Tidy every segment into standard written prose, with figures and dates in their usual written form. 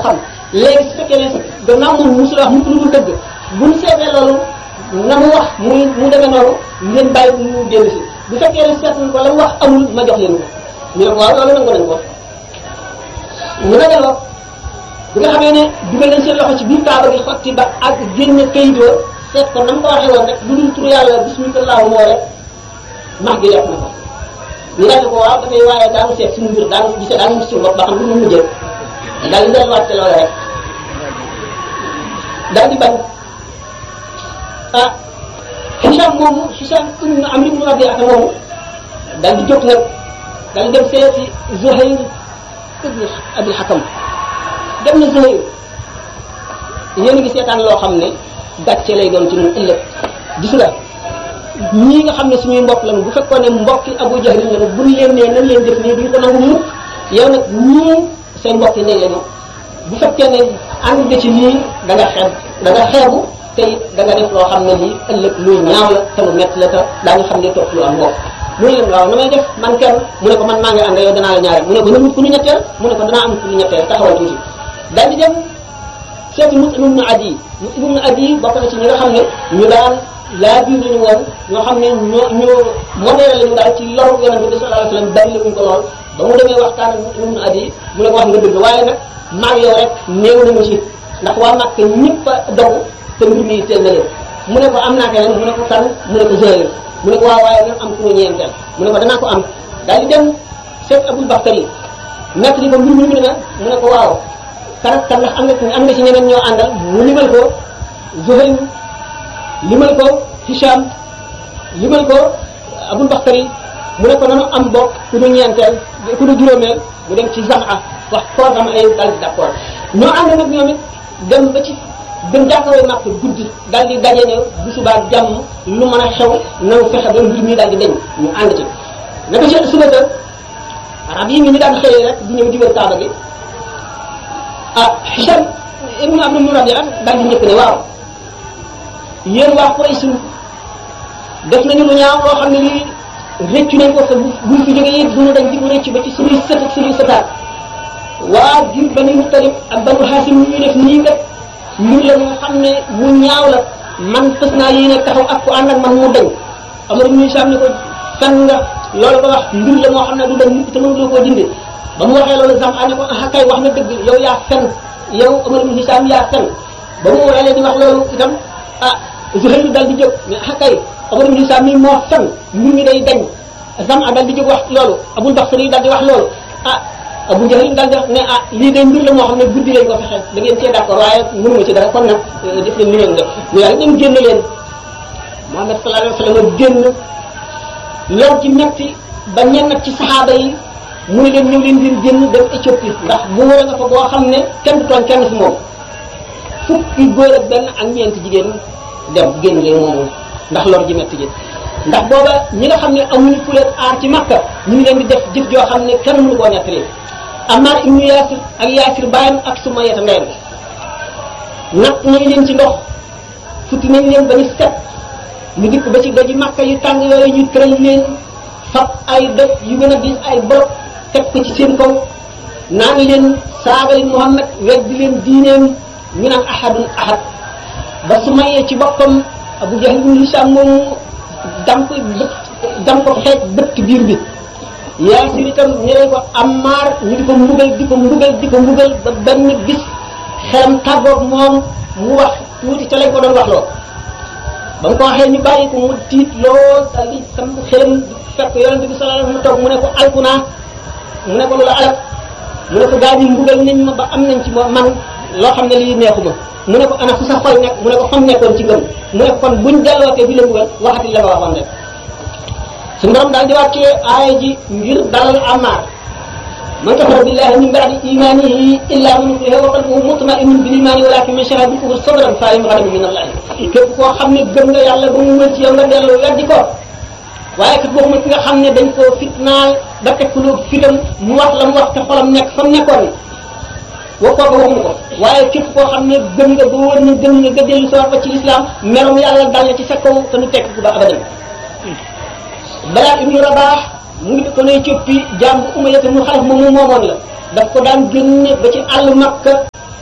xam léegi su fekkee ne gannaaw moom musul wax mukk lu dul dëgg buñ seetee loolu na mu wax mu demee noonu ngeen bàyyi mu dellu si bu fekkee ne seet nañ ko la mu wax amul ma jox leen ko ñu ne ko waaw loolu nangu nañ ko ñu dajaloo bi nga xamee ne dugal nañ seen loxo ci biir kaaba gi xotti ba ak génne kayitoo seet ko na mu ko waxee woon rek lu dul tur yàlla bismillah moo rek max gi yàq na ko ñu daal ko waaw dafay waaye daanu seet suñu mbir daanu gisee daanu gis suñu bopp ba xam lu mu mujjee daal di delluwaat ci loolu rek daal di bañ Hicham moomu Hicham ibn Amr ibn Rabi'a moomu daal di jóg nag daal di dem seeti Zuhayr ibn Abil Hakam dem na Zuhayr yéen a ngi seetaan loo xam ne gàcce lay doon ci ñun ëllëg gis nga ñii nga xam ne suñuy mbokk lañu bu fekkoon ne mbokki Abu Jahl lañu buñ leen nee nañ leen def nii duñ ko nangu mukk yow nag ñii seen mbokk yi lañu bu fekkee ne ànd nga ci lii da nga xeebu te da nga def loo xam ne lii ëllëg luy ñaaw la te lu métti la te daañu xam ne topp lu am mbokk mu ne leen waaw na may def man kenn mu ne ko man maa ngi ànd yow danaa la ñaareel mu ne ko na wut ku ñu ñetteel mu ne ko danaa am ku ñu ñetteel taxawal tuuti daal di dem seeti Mus'ab ibn Adi Mus'ab ibn Adi bokk na ci ñi nga xam ne ñu daan laa biir lañu woon ñoo xam ne ñoo modèle lañu daal ci loru yonent bi sallallahu alayhi wasallam bari lañu ko lool ba mu demee waxtaan ak Mus'ab ibn Adi mu ne ko wax nga dëgg waaye nag maa ngi yow rek néew nañu ci ndax waa Makka ñëpp a dogu te mbir mi teel na leen mu ne ko am naa keneen mu ne ko kan mu ne ko Zuhayr mu ne ko waaw waaye nag am ku ñu ñeenteel mu ne ko danaa ko am daal di dem seet Abul Bakhtari nekk li ko mbir mi ne mu ne ko waaw kan ndax am nga ci ñeneen ñoo àndal mu limal ko Zuhayr limal ko Hisham limal ko Abul Bakhtari mu ne ko nanu am bokk ku ñu ñeenteel ku ñu juróomeel mu dem ci Zam'a wax koo xam ay daal di d'accord ñoo ànd nag ñoom it dem ba ci gën jàkkawee Makka guddi daal di daje ne bu subaa jàmm lu mën a xew nanu fexe ba mbir mi daal di deñ ñu ànd ci naka ci suba sa arab yi ñu daan xëyee rek di ñëw di wër Kaaba gi Hisham ibn Amr ibn Rabi'a daal di njëkk ne waaw yéen waa Quraysh def nañu lu ñaaw loo xam ne lii rëccu nañ ko te buñ fi jógee it duñu dañ di ko rëccu ba ci suñuy sët ak suñuy sëtaat waa jur Banu Muttalib ak Banu Haasim ñu def nii nga mbir la nga xam ne mu ñaaw la man fës naa yéene taxaw ak ku ànd ak man mu dañ Amr ibn Hisham ne ko fen nga loolu ba wax mbir la moo xam ne du dañ mukk te mënuloo koo dindi ba mu waxee loolu Zam'a ne ko ah kay wax na dëgg yow yaa fen yow Amr ibn Hisham yaa fen ba mu walee di wax loolu itam Zuhayr dal di jóg mais ah kay Amr ibn Hisham mi moo fen mbir mi day dañ Zam'a dal di jóg wax loolu Abul Bakhtari dal di wax loolu Abu Jahl dal di wax ne lii day mbir la moo xam ne guddi lañ ko fexe da ngeen cee d'accord waaye mënuma ci dara kon nag def leen li ngeen def ñu daal dem génn leen Muhammad sallallahu alayhi wasallam génn lool ci metti ba ñenn ci saxaaba yi mu ne leen ñëw leen ngeen génn dem Éthiopie ndax bu wër nga fa boo xam ne kenn du tooñ kenn fi moom fukki góor ak benn ak ñeenti jigéen dem génn leen moomu ndax lor ji metti ji ndax booba ñi nga xam ne amuñu ku leen aar ci Makka ñu ngi leen di def jëf joo xam ne kenn mënu koo nettali Ammar ibnu Yaasir ak Yaasir baayam ak Sumayya ndeyam natt nañ leen ci ndox futti nañ leen ba ñu set ñu dikk ba ci doji Makka yu tàng yooyu ñu tëral leen fab ay doj yu gën a diis ay bolok teg ko ci seen kaw naan leen saaga leen Muhammad weddi leen diineem ñu naan ahadun ahad ba Sumayya ci boppam Abu Jahl ibn Hisham moomu dam ko xeej bëtt biir bi Yaasir itam ñeneen ko Ammar ñu di ko mbugal ba benn bis xelam tàggoog moom mu wax tuuti ca lañ ko doon wax loo ba mu ko waxee ñu bàyyi ko mu tiit lool daal di sam xelam fekk yonente bi sallallahu alayhi wasallam toog mu ne ko alku naa mu ne ko lu la alak mu ne ko gaa ñi mbugal nañ ma ba am nañ ci man loo xam ne lii neexuma mu ne ko ana fu sa xol nekk mu ne ko fam nekkoon ci ngëm mu ne ko kon buñ dellootee bi la mbugal waxati la nga waxoon rek suñu borom daal di wàccee aaya ji ngir dalal Ammar man kafara billahi min ba'di imanihi illa man ukriha wa qalbuhu mutma'innun bil imani walakin man shahida bil kufri sadran fa alayhim ghadabun min Allah képp koo xam ne gëm nga yàlla ba mu wër ci yow nga delloo weddi ko waaye kat waxuma ki nga xam ne dañ koo fitnaal ba teg lu fitam mu wax la mu wax te xolam nekk fa mu nekkoon wa kooku waxuma ko waaye képp koo xam ne gëm nga ba wër na gëm nga nga dellu sawar ba ci lislaam merom yàlla dal na ci sa kaw te nu tekk ko ba abadan Bilaal ibnu Rabaah mu ngi ko ne coppi jaam bu Umayya mu Xalaf moom mu moomoon la daf ko daan génne ba ci àll Makka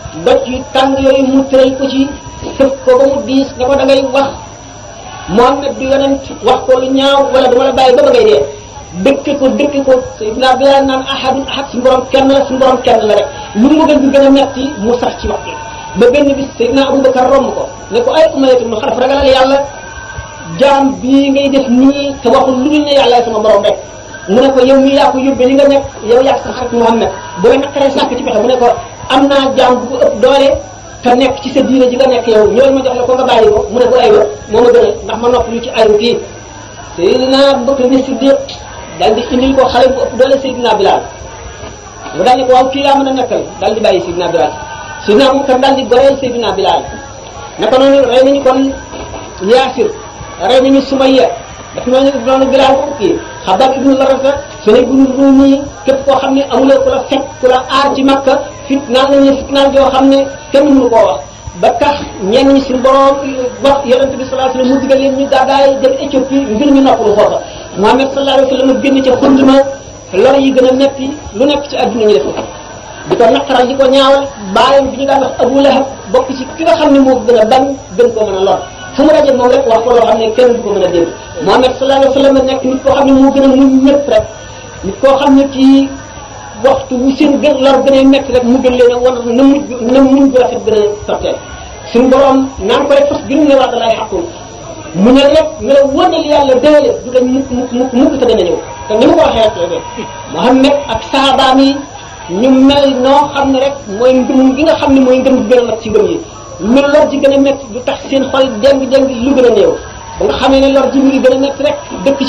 doj yu tàng yooyu mu tëral ko ci sëf ko ba mu diis ne ko da ngay wax Muhammad du yonent wax ko lu ñaaw wala dama la bàyyi ba ngay dee dëkk ko Seydina Bilaal naan ahadun ahad suñu borom kenn la suñu borom kenn la rek lu mu gën di gën a metti mu sax ci wax ba benn bis Seydina Abubakar romb ko ne ko ay Umayya ibn Xalaf ragalal yàlla jaam bii ngay def nii te waxul lu dul ne yàlla sama borom rek mu ne ko yow mii yaa ko yóbbee li nga nekk yow yaa sa xarit Muhammad booy naqaree sàkk ci pexe mu ne ko am naa jaam bu ko ëpp doole te nekk ci sa diine ji nga nekk yow ñooñu ma jox la ko nga bàyyi ko mu ne ko aywa moo ma gën a ndax ma nopp lu ci ayu kii Seydina Abubakar ni Siddiq daal di indil ko xale bu ëpp doole Seydina Bilaal mu daal ne ko waaw kii laa mën a nekkal daal di bàyyi Seydina Bilaal Seydina Abubakar daal di goreel Seydina Bilaal naka noonu rey nañu kon Yaasir rey nañu Sumayya daf noonu Bilaal ko kii Xabbaab ibnu Larata Suhayb ibnu Ruumi képp koo xam ne amuloo ku la fekk ku la aar ci Makka fitnaal nañu fitnaal joo xam ne kenn mënu koo wax ba tax ñenn ñi suñu borom wax Yonent bi sallallahu alayhi wasallam mu digal leen ñu gàddaay dem Éthiopie ngir ñu noppalu foofa Muhammad sallallahu alayhi wasallam génn ca xund ma lor yi gën a metti lu nekk ci àdduna ñu def ko di ko naqaral di ko ñaawal bàyyam bi ñu daan wax Abu Lahab bokk ci ki nga xam ne moo gën a bañ gën koo mën a lor fu mu daje moom rek wax ko loo xam ne kenn du ko mën a dégg Muhammad sallallahu alayhi wasallam nekk nit koo xam ne moo gën a muñ ñëpp rek nit koo xam ne kii waxtu bu seen gën lor gën a metti rek mu gën leen a wan na muñ bu rafet gën a sotteel suñu borom naan ko rek fas gënu ne wax dalay xaqul mu ne rek nga la wëndal yàlla déele du dañ mukk te dana ñëw te ni ma ko waxee rek Muhammad ak sahabaam yi ñu mel noo xam ne rek mooy ngëm gi nga xam ne mooy ngëm gi gën a mat ci ngëm yi lu lor ji gën a métti du tax seen xol déng lu gën a néew ba nga xamee ne lor ji mu ngi gën a métti rek dëkk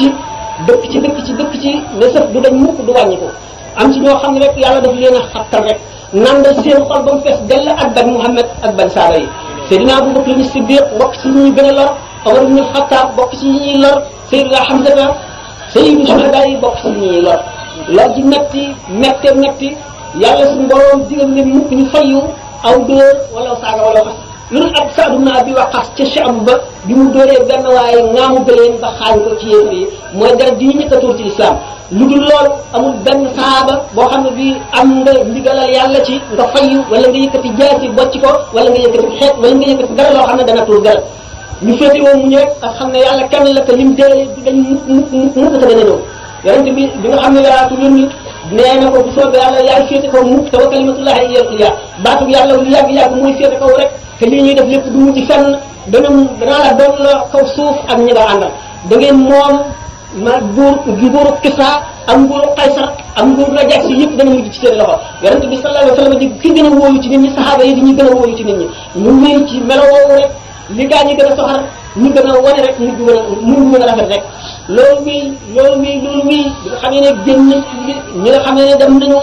ci ne sëf du dañ mukk du wàññi ko am ci ñoo xam ne rek yàlla daf leen a xattal rek nandal seen xol ba mu fees dell ak ban Muhammad ak ban saaba yi Seydina Abu Bakr ni Siddiq bokk ci ñuy gën a lor Umar ibn Xattaab bokk ci ñuy lor Seydina Hamza sayyidu shuhada yi bokk ci ñuy lor ji metti yàlla suñu borom digal leen mukk ñu fayyu aw dóor wala saaga wala xas lu dul ab Saad ibn Abi Waqqas ca Sham ba bi mu dóoree benn waaye ngaamu gëleen ba xaañ ko ci yéefar yi mooy dara di ñu njëkk a tuur ci lislaam lu dul loolu amul benn saaba boo xam ne bii am nga ndigalal yàlla ci nga fayyu wala nga yëkkati jaasi bocc ko wala nga yëkkati xeet wala nga yëkkati dara loo xam ne dana tuur dara ñu féete woo mu ñëw rek ak xam ne yàlla kenn la te lim déele du dañ mukk te dana ñëw yonente bi nga xam ne yaraatu yónni nee na ko bu soobee yàlla yaay féete kaw mukk te wa kalimatullahi hiya al-ulya baatu yàlla lu yàgg mooy féete kaw rek te lii ñuy def lépp du mujj fenn danaa la doon la kaw suuf ak ñi nga àndal da ngeen moom ma nguuru Kisra am nguuru Qaysar am nguuru Najaasi yëpp dana mujj ci seen loxo yonente bi sallallahu alayhi wa sallam di ki gën a wóolu ci nit ñi saxaaba yi di ñu gën a wóolu ci nit ñi ñu wéy ci melo woowu rek li gaa ñi gën a soxar ñu gën a wane rek mu gën a rafet rek loolu wii bi nga xamee ne génn ñi nga xamee ne dem nañu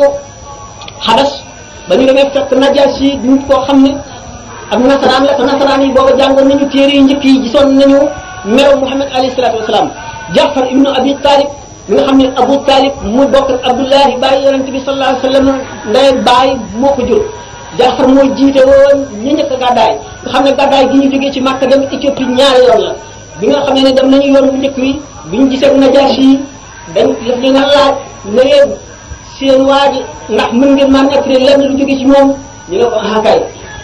Xabas ba ñu demee fekk Najaasi nit koo xam ne ak nasaraan la te nasaraan yi booba jàngoon nañu téere yu njëkk yi gisoon nañu melo Muhammad alayhi salaatu wasalaam Jaafar ibnu Abi Talib mi nga xam ne Abu Talib mu bokk ak Abdullahi bàyyi yonente bi sallallahu alayhi wasallam ndey bàyyi moo ko jur Jaafar moo jiite woon ñi njëkk a gàddaay nga xam ne gàddaay gi ñu jógee ci Makka dem Éthiopie ñaari yoon la bi nga xam ne dem nañu yoon bu njëkk wi bi ñu gisee Najaasi yi dañ daf leen a laaj ne leen seen waa ji ndax mën ngeen maa nekk lenn lu jógee ci moom ñu ne ko ah kay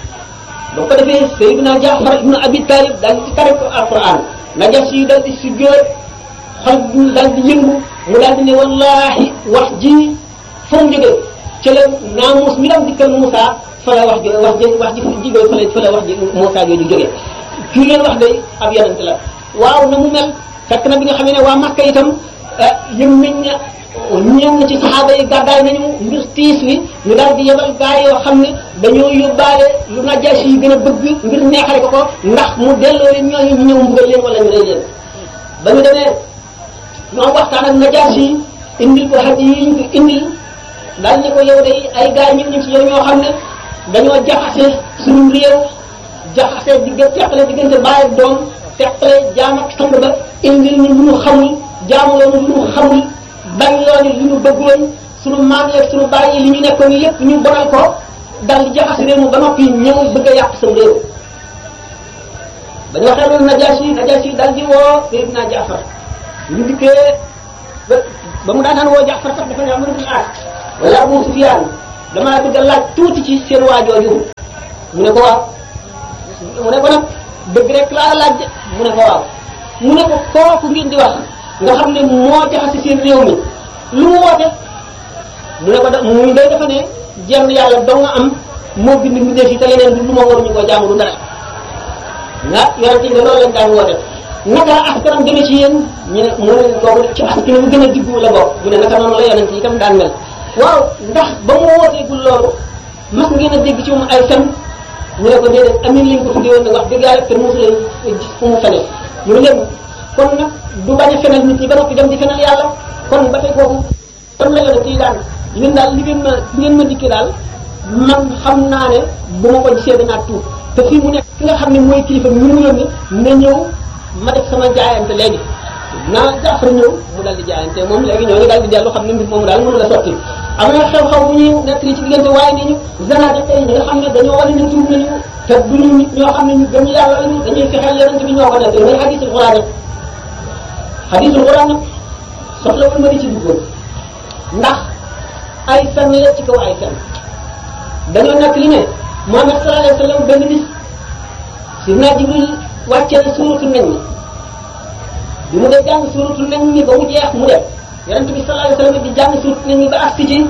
boo ko defee Seydina Jaafar ibnu Abi Talib daal di tari ko alquran Najaasi yi daal di sujjóot xol bi daal di yëngu mu daal di ne wallahi wax ji fa mu jógee ca la naamus mi dam dikkal Moussa fa la wax ji jigéen fa la wax ji Moussa jooju jógee kii leen wax day ab yonent la waaw na mu mel fekk na bi nga xam ne waa Makka itam yëm nañ ne ñëw na ci saxaaba yi gàddaay nañu ngir tiis wi ñu daal di yebal gaa yoo xam ne dañoo yóbbaale lu Najaasi yi gën a bëgg ngir neexale ko ndax mu delloo leen ñooñu ñu ñëw mbugal leen wala ñu rey leen ba ñu demee ñoom waxtaan ak Najaasi yi indil ko hadiya yi ñu ko indil daal ne ko yow day ay gaa ñëw nañ ci yow ñoo xam ne dañoo jaxase suñu réew jaxase teqale diggante baay ak doom teqale jaam ak sang ba indil ñu lu ñu xamul jaamuloonu lu ñu xamul bañ loolu li ñu bëggoon suñu maam yeeg suñu baay yi li ñu nekkoon yépp ñu bonal ko dal di jaxase réew mi ba noppi ñëw bëgg a yàq sam réew dañu waxee loolu Najaasi dal di woo Seydina Jaafar ñu dikkee ba mu daan woo Jaafar sax dafa ne Amru ibn Aas wala Abu Sufyaan damaa bëgg a laaj tuuti ci seen waajooju mu ne ko waaw mu ne ko nag dëgg rek laa laaj de mu ne ko waaw mu ne ko kooku ngeen di wax nga xam ne moo jaxase seen réew mi lu mu woote mu ne ko da muy day dafa ne jenn yàlla doo nga am moo bind mbindeef yi te leneen lu ma waruñu ko jaamu du dara nga yonente yi de loolu lañ daan woote naka askanam demee ci yéen ñu ne mu ne kooku ci askan bu gën a diggu la bokk mu ne naka noonu la yonente yi itam daan mel waaw ndax ba mu wooteegul loolu mas ngeen a dégg ci moom ay fen ñu ne ko déedéet amin lañ ko tuddee woon nag wax dëgg yàlla te mosu leen gis fu mu fene mu ne leen kon nag du bañ a fenal nit ñi ba noppi dem di fenal yàlla kon ba tey kooku kon la yonente yi daan yéen daal li ngeen ma dikkee daal man xam naa ne bu ma ko gisee danaa tuub te fii mu nekk ki nga xam ne mooy kilifa bi mu yónni na ñëw ma def sama jaayante léegi naa Jaafar ñëw mu dal di jaayante moom léegi ñoo ngi daal di dellu xam ne mbir moomu daal mënu la sotti am na xew-xew bu ñuy nekk li ci diggante waaye ni ñu zanaa tey ñi nga xam ne dañoo wane ne tuub nañu te duñu nit ñoo xam ne ñu gëm yàlla lañu dañuy fexeel yonent bi ñoo ko nekk mooy hadisul Quraan hadisul Quraan nag soxla wul ma di ci duggoon ndax ay fen la ci kaw ay fen dañoo nekk li ne Muhammad sallallahu alayhi wa sallam benn bis Sidna Jibril wàccee na suuratu nañ bi mu dee jàng suuratu nañ ba mu jeex mu def yonent bi sallallahu alayhi wa sallam di jàng suuratu nañ ba agsi ci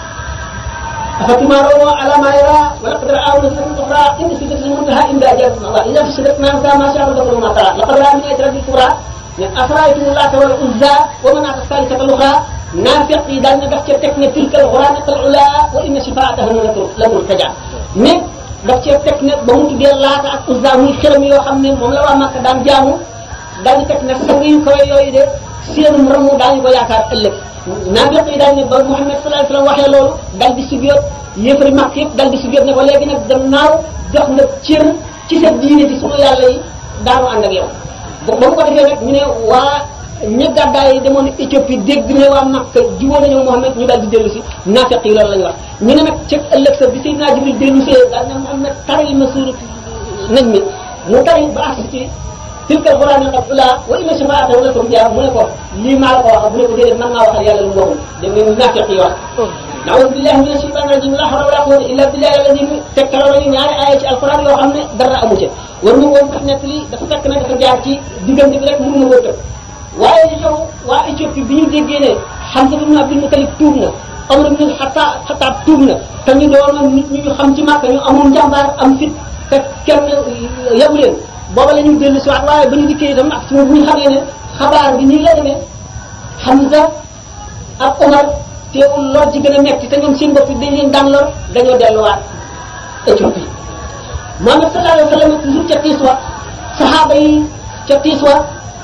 afatumaaruna ala ma yara wa laqad ra'ahu nazlatan ukhra inda sidratil muntaha inda jannatin Allah idha fushilat ma sha'u dakhalu ma tara laqad ra'a min ayati rabbil kubra ne afara'aytum Laata wal Uzza wa manaata thalithata al-ukhra naafiq yi daal ne daf cee teg ne tilkal ghuranatul ula wa inna shifaa'ataha la murtaja mais daf cee teg ne ba mu tuddee Laata ak Uzza muy xërëm yoo xam ne moom la waa Makka daan jaamu daal di teg ne sang yu kawe yooyu de seenum ramu daañu ko yaakaar ëllëg naafiq yi daal ne ba Muhammad sallallahu alayhi wa sallam waxee loolu dal di sujjóot yéefari Makka yëpp dal di sujjóot ne ko léegi nag gannaaw jox nga cër ci sa diine ci sunu yàlla yi daanu ànd ak yow ba mu ko defee nag ñu ne waa ña gàddaay yi demoon Éthiopie dégg ne waa Makka jubóo nañu Muhammad ñu daal di dellu si naafiq yi loolu la ñu wax ñu ne nag ca ëllëg sa bi Seydina Jibril dellu see daal ne Muhammad taril ma suurat nañ mi mu tari ba agsi ci tilkal ghuranatul ula wa inna shifaa'ataha la murtaja mu ne ko lii maa la ko wax bu ne ko déedéet man maa waxal yàlla lu mu waxul dégg ngeen naafiq yi wax na'uuzu billahi mina shaytaani rajiim la hawla wala quwwata illa billahi alladhi tegtaloo nañu ñaari aaya ci alquran yoo xam ne dara amu ca war mu woon sax nekk lii dafa fekk ne dafa jaar ci diggante bi rek mënu ma wóor waaye li xew waa Éthiopie bi ñu déggee ne Hamza ibn Abdul Muttalib tuub na Omar ibn Khattab tuub na te ñu doon nit ñu xam ci Makka ñu amul njàmbaar am fit te kenn yabu leen booba la ñu dellu si waat waaye ba ñu dikkee itam ak ci bu ñu xamee ne xabaar bi nii la demee Hamza ak Omar teewul lor ci gën a metti te ñoom seen bopp dañ leen daan lor dañoo delluwaat Éthiopie Muhammad sallallahu alayhi wa sallam toujours ca tiis wa saxaaba yi ca tiis wa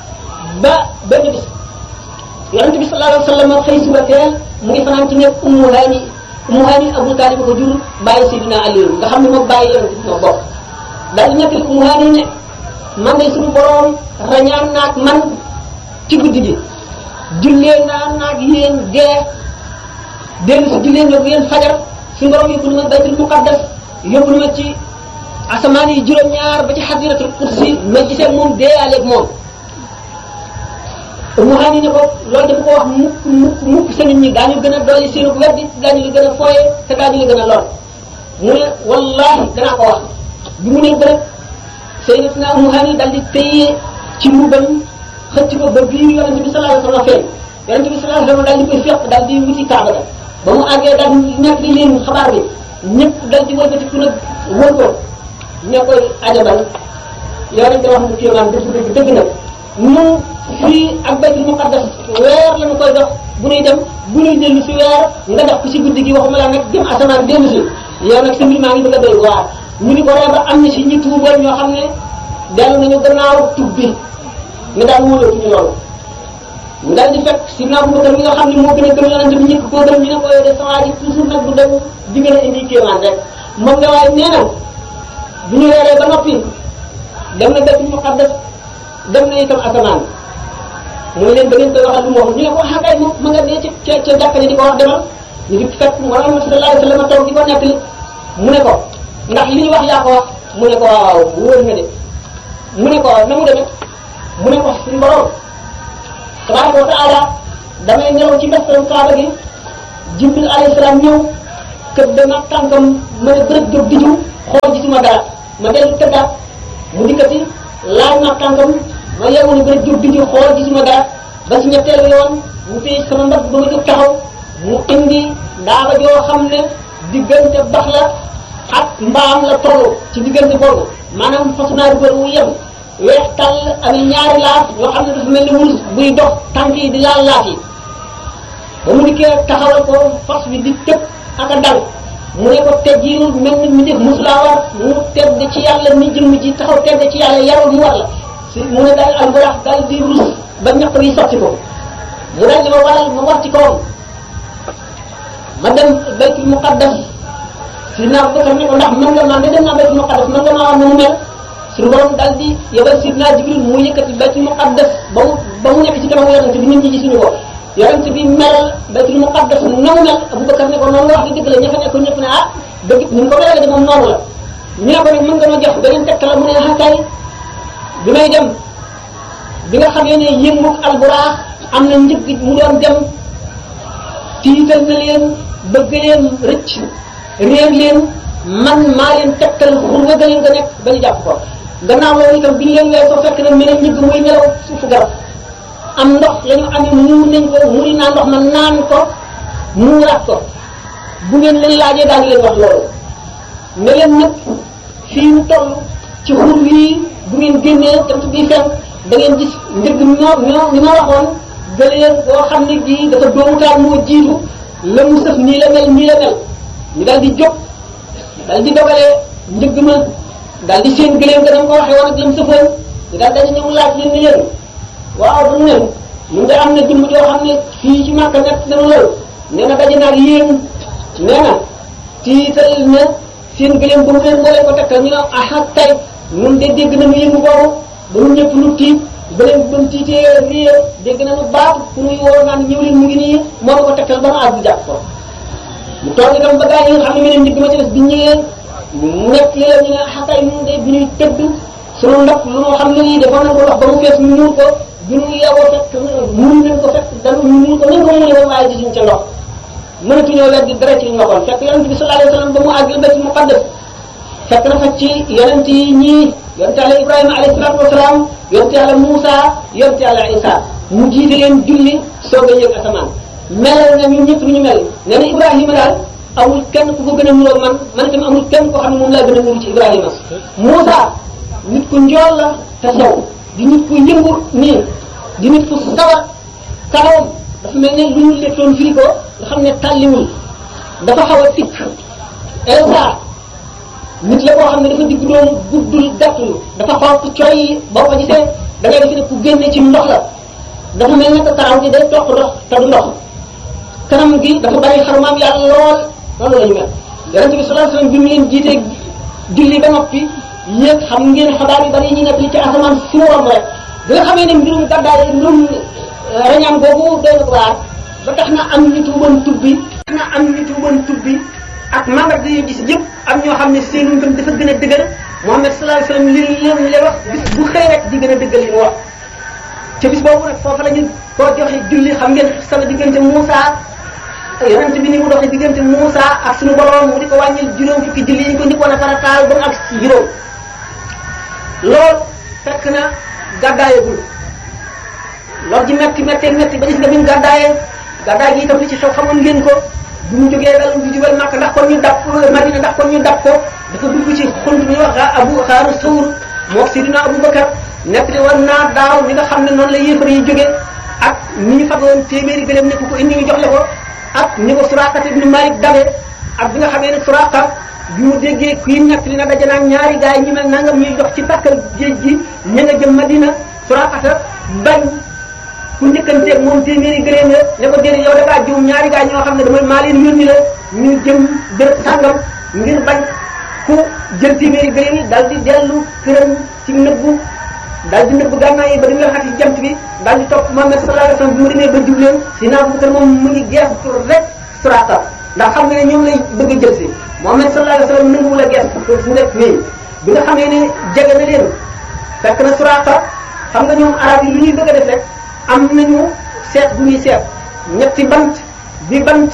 ba benn bis yonente bi sallallahu alayhi wa sallam xëy suba teel mu ngi fanaan ci nekk Ummu Hani Abu Talib ko jur bàyyi Sidina Ali nga xam ne moom bàyyi yonente bi moo bokk daal di nettali Ummu Hani ne man de suñu borom rañaan naag man ci guddi gi jullee naa naag yéen gee dellu si jullee nga yéen fajar suñu borom yóbbu na ma baytul muqaddas yóbbu na ma ci asamaan yi juróom-ñaar ba ci xadiratul kursi ma gisee moom deeyaaleeg moom mu xam ne ko loolu dafa ko wax mukk sa nit ñi daañu gën a dooli seenu weddi daañu la gën a fooye te daañu la gën a lor mu ne wallahi danaa ko wax bi mu ne bërëb Sayyidatuna Ummu Hani daal di téye ci mbubam xëcc ko ba biir yonente bi sallallahu alayhi wa sallam feeñ yonente bi sallallahu alayhi wa sallam daal di koy fekk daal di wuti Kaaba ga ba mu àggee daal di nekk li leen xabaar bi ñëpp daal di wëlbatiku nag wër ko ne koy ajabal yonente wax mu kéemaan dëgg nag mu fii ak baytul muqaddas weer la ñu koy dox bu ñuy dem bu ñuy dellu si weer nga def ko si guddi gi waxuma la nag dem asamaan dellu si yow nag sa mbir maa ngi bëgg a doy waar mu ni ko reeba am na si ñi tuuboon ñoo xam ne dellu nañu gannaaw tub bi nga daal wóolootuñu loolu mu daal di fekk si naa bu mi nga xam ne moo gën a gëm yonente bi ñëkk koo gëm ñu ne ko yow de sa waa ji toujours nag du dem di gën a indi kéemaan rek moom nga waaye nee na bu ñu reeree ba noppi dem na baytul muqaddas dem na itam asamaan mu ne leen da ngeen koy waxal lu mu waxul ñu ne ko xakay moom ma nga dee ca jàkka ji di ko wax demal ñu di fekk Muhammad sallallahu alayhi wa sallam toog di ko nettali mu ne ko ndax li ñu wax yaa ko wax mu ne ko waaw wóor na de mu ne ko na mu demee mu ne ko suñu borom tabaraka wa taala damay ñëw ci mbestam Kaaba gi Jibril alayhi salaam ñëw kër dama tànkam mën a bërëb jóg diju xool gisuma dara ma dellu tëddaat mu dikkati laaj ma tànkam ma yeewu ne bërëb jóg diju xool gisuma dara ba si ñetteelu yoon mu téye sama mbagg ba ma jóg taxaw mu indi daaba joo xam ne diggante bax la ak mbaam la toll ci diggante boobu maanaam façon naa dugal wu yem weex tàll ak ñaari laaf yoo xam ne dafa mel ni wurus buy dox tànk yi di laal laaf yi ba mu dikkee taxawal ko fas bi di tëb ak a dal mu ne ko teggiinul mel ni mi def musulaa war mu tedd ci yàlla ni jëmm ji taxaw tedd ci yàlla yarul mu war la si mu ne daal alburax daal di rus ba ñaq bi sotti ko mu daal di ma waral ma war ci kawam ma dem baytul muqaddas si naa ko ne ko ndax mën nga maa ne dem naa baytul muqaddas mën nga maa wax ne mu mel suñu borom daal di yebal sidna Jibril mu yëkkati baytul muqaddas ba mu nekk ci kanamu yonent bi nit ñi gisuñu ko yonent bi melal baytul muqaddas na mu mel Abubakar ne ko noonu la wax di dëgg la ña fa nekk ñëpp ne ah dëgg ni mu ko melale de moom noonu la ñu ne ko nag mën nga ma jox beneen tegtal mu ne xakay bi may dem bi nga xamee ne yëngug alburaax am na njëg mu doon dem tiital na leen bëgg leen rëcc réer leen man maa leen tegtal xur nga leen nga nekk ba ñu jàpp ko gannaaw loolu itam bi ñu leen weesoo fekk na meneen njëg muy nelaw suufu garab am ndox la ñu amee muur nañ ko muri naa ndox ma naan ko muuraat ko bu ngeen leen laajee daa ngi leen wax loolu ne leen nag fii mu toll ci xur wii bu ngeen génnee jant bi fenk da ngeen gis njëg ni ma waxoon gëleen boo xam ne bii dafa doomutaan moo jiitu la mu sëf nii la mel nii la mel ñu daal di jóg daal di dogalee njëgg ma daal di seen gëleen nga dama ko waxee woon ak la mu sëfoon ñu daal dañu ñëw laaj leen ni leen waaw dañu ne mun nga am na jëmm joo xam ne fii ci Màkka nekk dana loolu nee na daje naag yéen nee na tiital na seen gëleen ba mu leen moo leen ko tegtal ñu ne aha tay ñun de dégg nañu yëngu boobu ba ñu ñëpp lu tiit ba leen ba mu tiitee réer dégg nañu baatu fu muy woo naan ñëw leen mu ngi nii moo ma ko tegtal ba ma àgg jàpp ko mu toog itam ba gaa yi nga xam ne meneen njëgg ma ci des bi ñëwee mu nekk li la ñu ne xakay ñun de bi ñuy tëdd sunu ndox lu moo xam ne lii defoon nañ ko ndox ba mu fees ñu muur ko bi ñu yeewoo fekk muur nañ ko fekk dañu ñu muur ko nañ ko muuree waaye gisuñ ca ndox mënatuñoo weddi dara ci li ñu waxoon fekk yonent bi sallallahu alayhi wa sallam ba mu àgg baytul muqaddas fekk na fa ci yonent yi ñii yonent yàlla Ibrahima alayhi salaatu wasalaam yonent yàlla Moussa yonent yàlla Isa mu jiite leen julli soog a yëg asamaan melal na ñun ñëpp lu ñu mel nee na Ibrahima daal amul kenn ku ko gën a nuróo man itam amul kenn koo xam ne moom laa gën a nuru ci Ibrahima Moussa nit ku njool la te sew di nit ku yëngu nii di nit ku sawar kawam dafa mel ne lu ñu lettoon firi ko nga xam ne tàlliwul dafa xaw a tikk Isa nit la koo xam ne dafa digg doomu guddul gàttul dafa xonq coy boo ko gisee da ngay defe ne ku génne ci ndox la dafa mel ne que karaw gi day toq ndox te du ndox kanam gi dafa bari xarumaam yàlla lool loolu la ñu mel yonente bi sallallahu alayhi wasallam bi mu leen jiitee julli ba noppi yéeg xam ngeen xabaar yu bari yi ñu nekk li ci asamaan si mu romb rek bi nga xamee ne mbirum gàddaay mbirum rañaan boobu doy na ko waar ba tax na am ñu tuuboon tubbi ak mandat yi gis yëpp am ñoo xam ne seenu ngëm dafa gën a dëgër Muhammad sallallahu alayhi wasallam li lay wax bis bu xëy rek di gën a dëggal li mu wax ca bis boobu nag foofu la ñu koo joxe julli xam ngeen sama diggante Moussa yonent bi ni mu doxee diggante Moussa ak suñu borom mu di ko wàññil juróom fukki julli yi ñu ko njëkkoon a farataal ba mu ak si juróom loolu fekk na gàddaayagul loolu ji metti ba gis nga bi mu gàddaay gi itam li ci xew xamoon ngeen ko bu mu jógee dal bu jubal Makka ndax kon ñu dab Madina ndax kon ñu dab ko dafa dugg ci xunt bi wax Abu Xaaru Sawr mook Sidina Abubakar nekk di war naa daaw ni nga xam ne noonu la yéefar yi jóge ak ni ñu fagoon téeméeri gëlëm ne ko indi ñu jox la ko ak ni ko Suraaqa ibn Malik dabe ak bi nga xamee ne Suraaqa bi mu déggee kuy nekk li na daje naag ñaari gaay yi ñu mel nangam ñuy dox ci tàkkal géej gi ña nga jëm Madina Suraaqa bañ ku njëkkanteeg moom téeméeri gëléem la ne ko déedéet yow dafaa juum ñaari gaay ñoo xam ne damay maa leen yónni la ñu jëm bërëb sàngam ngir bañ ku jël téeméeri gëléem yi daal di dellu këram ci nëbbu daal di nëbbu gànnaay yi ba di leen xati ci jant bi daal di topp Muhammad sallallahu alayhi wasallam bi mu demee ba jub leen Sidina Abubakar moom mu ngi geestu rek Suraaqa ndax xam nga ne ñoom lay bëgg a jël si Muhammad sallallahu alayhi wasallam nanguwul a geestu fu nekk nii bi nga xamee ne jege na leen fekk na Suraaqa xam nga ñoom arab yi lu ñuy bëgg a def rek am nañu seet bu ñuy seet ñetti bant bi bant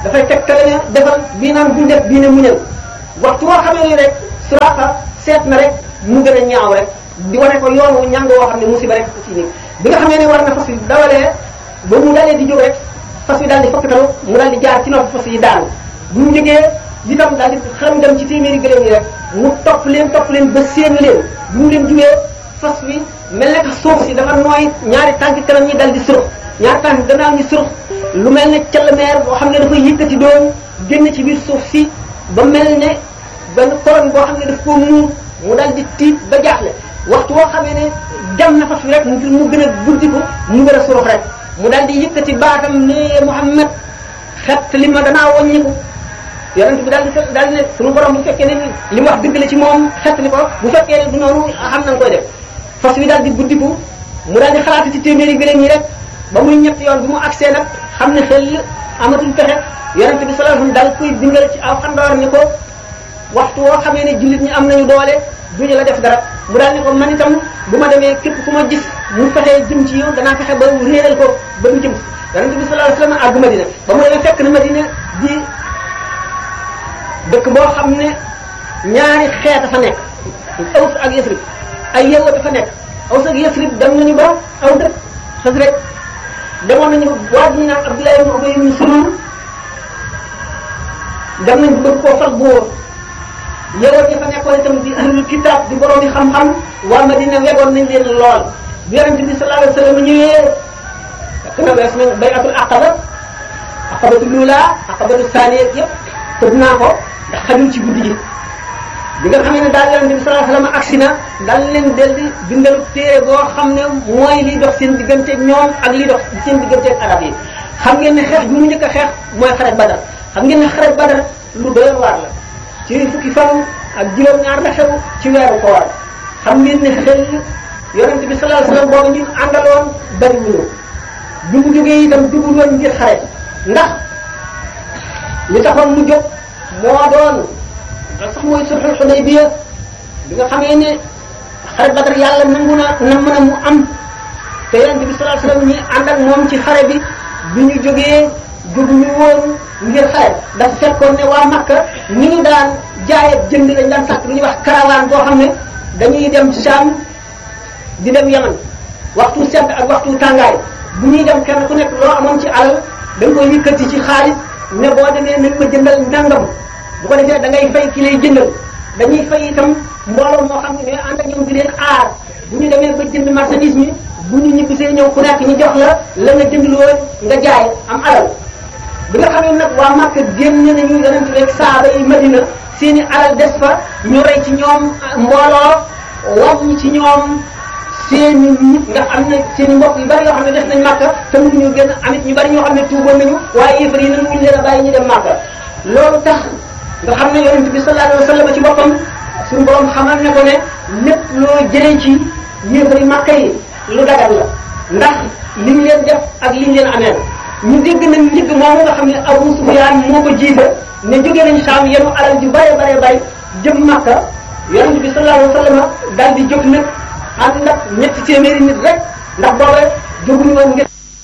dafay tegtale ne defal bii naan buñ def bii ne muñal waxtu boo xamee ni rek Suraaqa seet na rek mu gën a ñaaw rek di wane ko yoonu ñàng woo xam ne musiba rek ci ni bi nga xamee ne war na fas yi dawalee ba mu dalee di jóg rek fas yi daal di fokkatalu mu daal di jaar ci nopp fas yi daanu bu mu jógee itam daal di xaram dem ci téeméeri gëléem yi rek mu topp leen ba séenu leen bu mu leen jugee fas wi mel ne que suuf si dafa nooy ñaari tànk kanam ñi dal di surux ñaari tànk gannaaw ñi surux lu mel ne calameer boo xam ne dafay yëkkati doom génn ci biir suuf si ba mel ne benn koron boo xam ne daf koo muur mu dal di tiit ba jaaxle waxtu woo xamee ne jam na fas wi rek ngir mu gën a buddiku mu gën a surux rek mu dal di yëkkati baatam ne Muhammad xet li ma danaa wàññiku yonent bi daal di ne suñu borom bu fekkee ne li mu wax dëgg la ci moom xet li ko bu fekkee ne du noonu xam na nga koy def fas wi daal di buddiku mu daal di xalaat ci téeméeri gëléem yi rek ba muy ñett yoon bi mu agsee nag xam ne xel amatul pexe yonent bi sallallahu alayhi wasallam daal koy bindal ci aw xandoor ni ko waxtu woo xamee ne jullit ñi am nañu doole duñu la def dara mu daal ni ko man itam bu ma demee képp ku ma gis mu fexee jëm ci yow danaa fexe ba réeral ko ba mu jëm yonent bi sallallahu alayhi wasallam àgg Madina ba mu demee fekk na Madina di dëkk boo xam ne ñaari xeet fa nekk Aws ak Yasrib ay yewwa dafa nekk Aws ak Yasrib dem nañu ba aw dëkk xas rek demoon nañu waa ji ñu naan Abdullah ibn Ubay ibn Salul dem nañ bëgg koo fal buur yewwa dafa nekkoon itam di ahlul kitab di borom di xam-xam waa Madina wegoon nañ leen lool bi Yonent bi sallallahu alayhi wasallam ñëwee fekk na wees nañ bay'atul aqaba aqabatu lula aqabatu thaniya yëpp tëdd naa ko ndax xajul ci guddi gi bi nga xam ne daal Yonent bi sallallahu alayhi wasallam agsi na daal leen del di bindalu téere boo xam ne mooy liy dox seen digganteeg ñoom ak liy dox seen digganteeg arab yi xam ngeen ne xeex bi mu njëkk a xeex mooy xare Badar xam ngeen ne xare Badar lu doy waar la ci fukki fan ak juróom-ñaar la xew ci weeru koor xam ngeen ne xel Yonent bi sallallahu alayhi wasallam boobu ñu àndaloon bari wuñu bi mu jógee itam dugul woon ngir xare ndax li taxoon mu jóg moo doon sax mooy sulhul Hudaybiya bi nga xamee ne xare Badar yàlla nangu na mu am te Yonent bi sallallahu alayhi wasallam ñi ànd ak moom ci xare bi bi ñu jógee jóguñu woon ngir xare dafa fekkoon ne waa Makka ni ñu daan jaay ak jënd lañ daan sàkk lu ñuy wax caravane boo xam ne dañuy dem Sham di dem Yaman waxtu sedd ak waxtu tàngaay bu ñuy dem kenn ku nekk loo amoon ci alal da nga koy yëkkati ci xaalis ne boo demee nañ ma jëndal nangam bu ko defee da ngay fay ki lay jëndal dañuy fay itam mbooloo moo xam ne ñooy ànd ak ñoom di leen aar bu ñu demee ba jënd marchandise mi bu ñu ñibbisee ñëw ku nekk ñu jox la nga jënd loo nga jaay am alal bi nga xam ne nag waa Makka génn nañu Yonent bi rek saaba yi Madina seeni alal des fa ñu rey ci ñoom mbooloo wàññi ci ñoom seeni nit nga xam ne seeni mbokk yu bari yoo xam ne def nañ Makka te mënuñu génn amit ñu bari ñoo xam ne tuuboon nañu waaye yéefar yi nan muñu leen a bàyyi ñu dem Makka loolu tax nga xam ne Yonent bi sallallahu alayhi wasallam ci boppam suñu borom xamal ne ko ne lépp loo jëlee ci yéefar yi Makka yi lu dagal la ndax li ñu leen def ak li ñu leen ameel ñu dégg nañ njëgg moomu nga xam ne Abu Sufyaan moo ko jiite ne jógee nañ Saam yenu alal ju bare bay jëm Makka Yonent bi sallallahu alayhi wasallam daal di jóg nag ànd ak ñetti téeméeri nit rek ndax booba jóguñu woon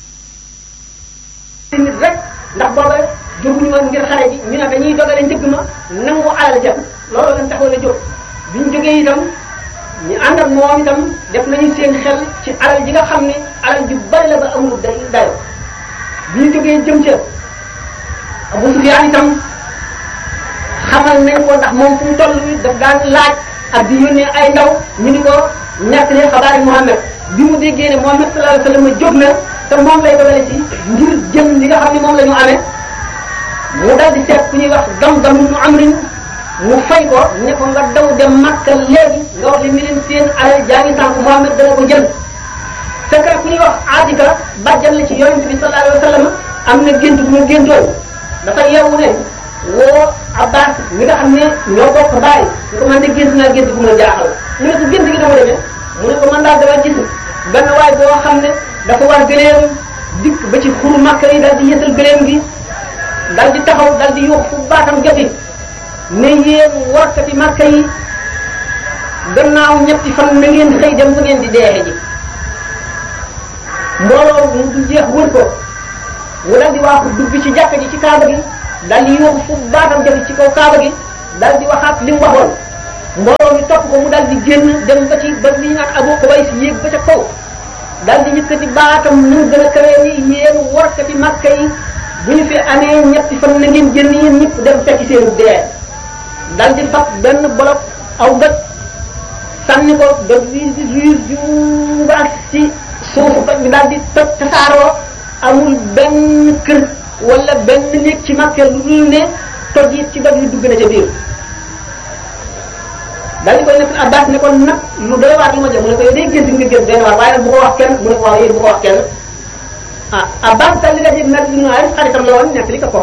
ngir xare ji ñu ne dañuy dogale njëgg ma nangu alal ja loolu lañ taxoon a jóg bi ñu jógee itam ñu ànd ak moom itam def nañu seen xel ci alal ji nga xam ne alal ju bari la ba amul dayo bi ñu jógee jëm ca Abu Sufyaan itam xamal nañ ko ndax moom fu mu toll daf daan laaj ak di yónnee ay ndaw ñu ni ko ñàkk ne xabaari Muhammad bi mu déggee ne Muhammad sallallahu alayhi wasallam jóg na te moom lay dogale ci ngir jëm li nga xam ne moom la ñu amee mu dal di seet ku ñuy wax Damdam ibn Amr mu fay ko ne ko nga daw dem Makka léegi nga wax li mi leen seen alal jaa ngi sànq Muhammad dana ko jël fekk rek ku ñuy wax Atika bàjjan la ci Yonent bi sallallahu alayhi wasallam am na gént bu mu géntoon dafa yeewu ne woo Abbas mi nga xam ne ñoo bokk baay ñu ko man de gént naa gént bu ma jaaxal mu ne ko gént gi dama demee mu ne ko man daal dama gis benn waay boo xam ne dafa war gëléem dikk ba ci xuru Makka yi daal di yësal gëléem gi daal di taxaw daal di yuux fu baatam joti ne yéen warkati Makka yi gannaaw ñetti fan na ngeen xëy dem fu ngeen di deexe ji mbooloo mu du jeex wër ko mu daal di waaxu dugg ci jàkka ji ci kaaba gi daal di yóbbu fu baatam jafe ci kaw kaaba gi daal di waxaat li mu waxoon mbooloo mi topp ko mu daal di génn dem ba ci ba li ñu naan Abu Qubays yéeg ba ca kaw daal di yëkkati baatam nu mu gën a kawee ni yéen warkati Makka yi bu ñu fi amee ñetti fan na ngeen génn yéen ñëpp dem fekki seenu dee daal di fab benn bolok aw dëkk sànni ko doj wi yu baax ci suufu doj bi daal di toj tasaaroo amul benn kër wala benn néeg ci Makka lu dul ne toj yi ci doj wi dugg na ca biir daal di koy nekk Abbas ne ko nag lu doy waar lu ma jëm mu ne ko yow day gént nga gént benn waar waaye nag bu ko wax kenn mu ne ko waaw yéen bu ko wax kenn ah Abbas daal di daje nag ñu ay xaritam la woon nekk li ko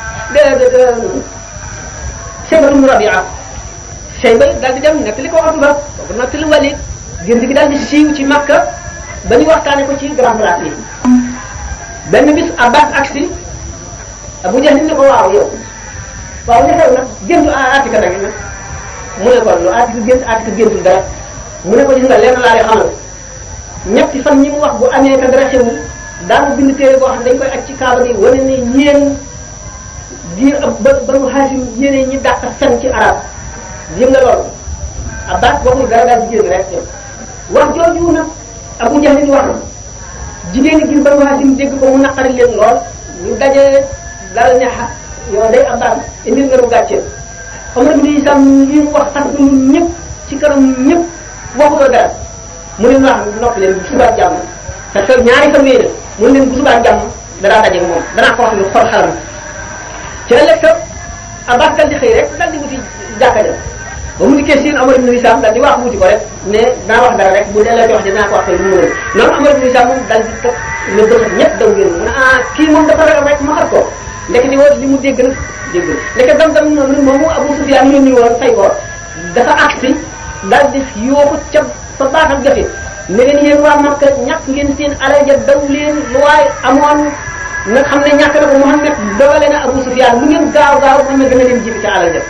Shayba ibn Rabi'a Shayba daal di dem nekk li ko Utba boobu nag li Walid gént gi daal di siiw ci Makka ba ñu waxtaane ko ci grand place yi benn bis Abbas agsi Abu Jahl ne ko waaw yow waaw li xew nag géntu Atika nag mu ne ko lu Atika géntul dara mu ne ko gis nga leen laa lay xamal ñetti fan ñi mu wax bu amee ka dara xewul daanu bind téere boo xam dañ koy aj ci kaaba gi wane ne yéen diir ba Banu Hashim yéene ñi dàq fen ci arab yëm nga loolu Abbas waxul dara daal di génn rek wax jooju nag Abu Jahl ni wax jigéen ñi gis Banu Hashim dégg ko mu naqari leen lool ñu daje dal ne yow day Abbas indil nga lu gàcceel Omar ibn Hisham li mu wax sax ñun ñëpp ci kanam ñëpp waxutoo dara mu leen wax noppi leen bu subaa jàmm parce que ñaari fan yii mu leen bu subaa jàmm danaa daje moom danaa ko wax lu xol xalam ci ëllëg sa Abbas dal di xëy rek dal di wuti jàkka ja ba mu dikkee siin Omar ibn Hisham dal di wax wuti ko rek ne naa wax dara rek bu delloo ci wax dinaa ko wax lu mu noonu Omar ibn Hisham moom dal di toog le bëxat ñëpp daw ngeen mu ne kii moom dafa ragal rek ma xar ko ndeke di woon li mu dégg nag dégg ndeke dam noonu moomu Abu Sufyaan ñu woon fay ko dafa agsi dal di yóoxu ca fa baatam jafe ne leen yéen waa Makka ñàkk ngeen seen alal ja daw leen lu waaye amoon nga xam ne ñàkk na ko Muhammad dogale na Abu Sufyaan lu ngeen gaaw Muhammad dana leen jibi ca alal ja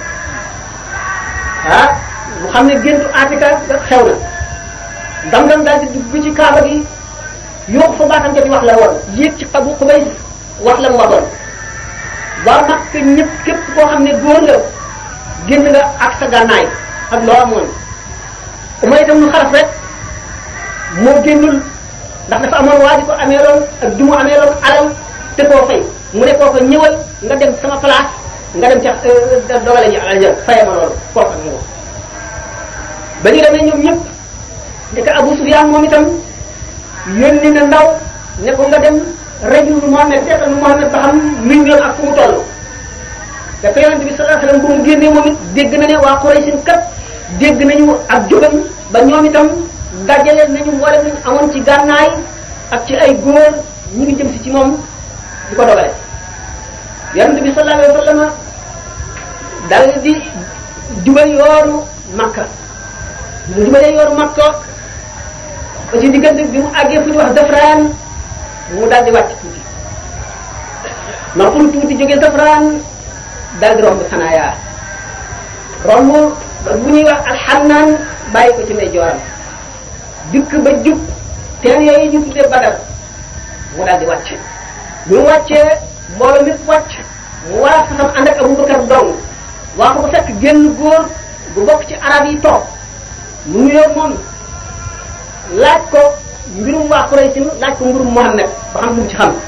mu xam ne géntu Atika xew na dam daal di dugg ci kaaba gi yóoxu fa baatam jafe wax la woon yéeg ci Abu Qubays wax la mu waxoon waa Makka ñëpp képp koo xam ne góor nga génn nga ak sa gànnaay ak loo amoon Umayya itam nu Xalaf rek moo génnul ndax dafa amoon waa ji ko ameeloon ak du mu ameeloon alal te koo fay mu ne koo ko ñëwal nga dem sama place nga dem ca dogale ji alal ja faye ma loolu kooku ak ñëw ba ñu demee ñoom ñëpp ndeke Abu Sufyaan moom itam yónni na ndaw ne ko nga dem rajul Muhammad seetal Muhammad ba xam luñ doon ak fu mu toll te ko Yonent bi sallallahu alayhi wasallam bu mu génnee moom it dégg na ne waa Quraysh kat dégg nañu ak jógam ba ñoom itam dajale nañu wala ñu amoon ci gànnaay ak ci ay góor ñu ngi jëm si ci moom di ko dogale Yonent bi sallallahu alayhi wasallam dal di jubal yoonu Makka mu jubalee yoonu Makka ba ci diggante bi mu àggee fu ñu wax Dafraan mu daal di wàcc tuuti noppul tuuti jógee Safraan daal di romb Sanaaya romb bu ñuy wax Alxannaan bàyyi ko ci ndeyjooram dikk ba jub teen yooyu ñu tuddee Badar mu daal di wàcc bi mu wàccee mbooloo mi wàcc mu war a fasam ànd ak Abubakar dong waa ko ba fekk génn góor bu bokk ci arab yi toog mu nuyoo moom laaj ko mbirum waa Quraysh laaj ko mbirum Muhammad ba xam lu mu ci xam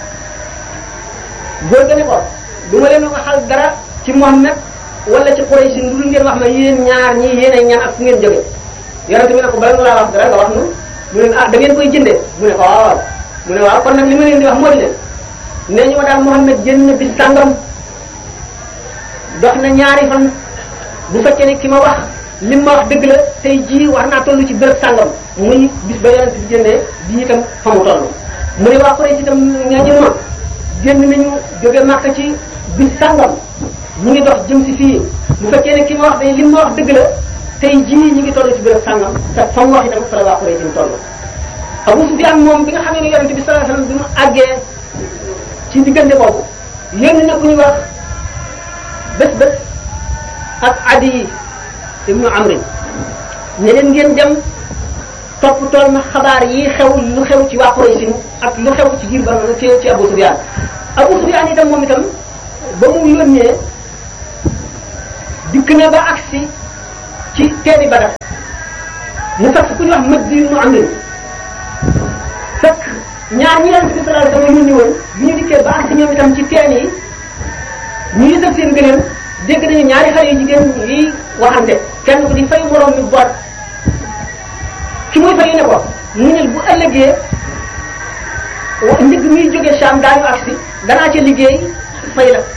góor ga ne ko du ma leen waxal dara ci Muhammad wala ci Quraysh lu dul ngeen wax ma yéen ñaar ñii yéen ay ñaan ak fu ngeen jóge Yonent bi ne ko bala nga laa wax dara nga wax nu mu ne da ngeen koy jëndee mu ne ko waaw mu ne waaw kon nag li ma leen di wax moo di leen nee ñu ma daal Muhammad jënd na bis sàngam dox na ñaari fan bu fekkee ne ki ma wax li ma wax dëgg la tey jii war naa toll ci béréb sàngam muy bis ba Yonent bi jëndee di itam fa mu toll mu ne waa Quraysh itam ñaañu ma génn nañu jóge Makka ci bis sàngam mu ngi dox jëm si fii bu fekkee ne ki ma wax day li ma wax dëgg la tey jii ñu ngi toll ci béréb sàngam te fa mu wax itam fa la waa Quraysh ñu toll Abu Sufyaan moom bi nga xam ne Yonent bi sallallahu alayhi wasallam bi mu àggee ci diggante boobu yéen na ku ñuy wax bés ak Adi ibnu Amr ne leen ngeen dem topp tool ma xabaar yi xew lu xew ci waa Quraysh ak lu xew ci biir ba ci Abu Sufyaan itam moom itam ba mu yónnee dikk na ba agsi ci teeni Badar mu fekk ku ñu wax Majdi mu am fekk ñaar ñi leen fi sallallahu alayhi wasallam yónni woon bi ñu dikkee ba agsi ñoom itam ci teen yi ñu yësal seen gëléem dégg nañu ñaari xale yu jigéen yi waxante kenn ku di fay moroom mi boot ki muy fay ne ko muñal bu ëllëgee njëg muy jógee Sham daañu agsi danaa ca liggéey fay la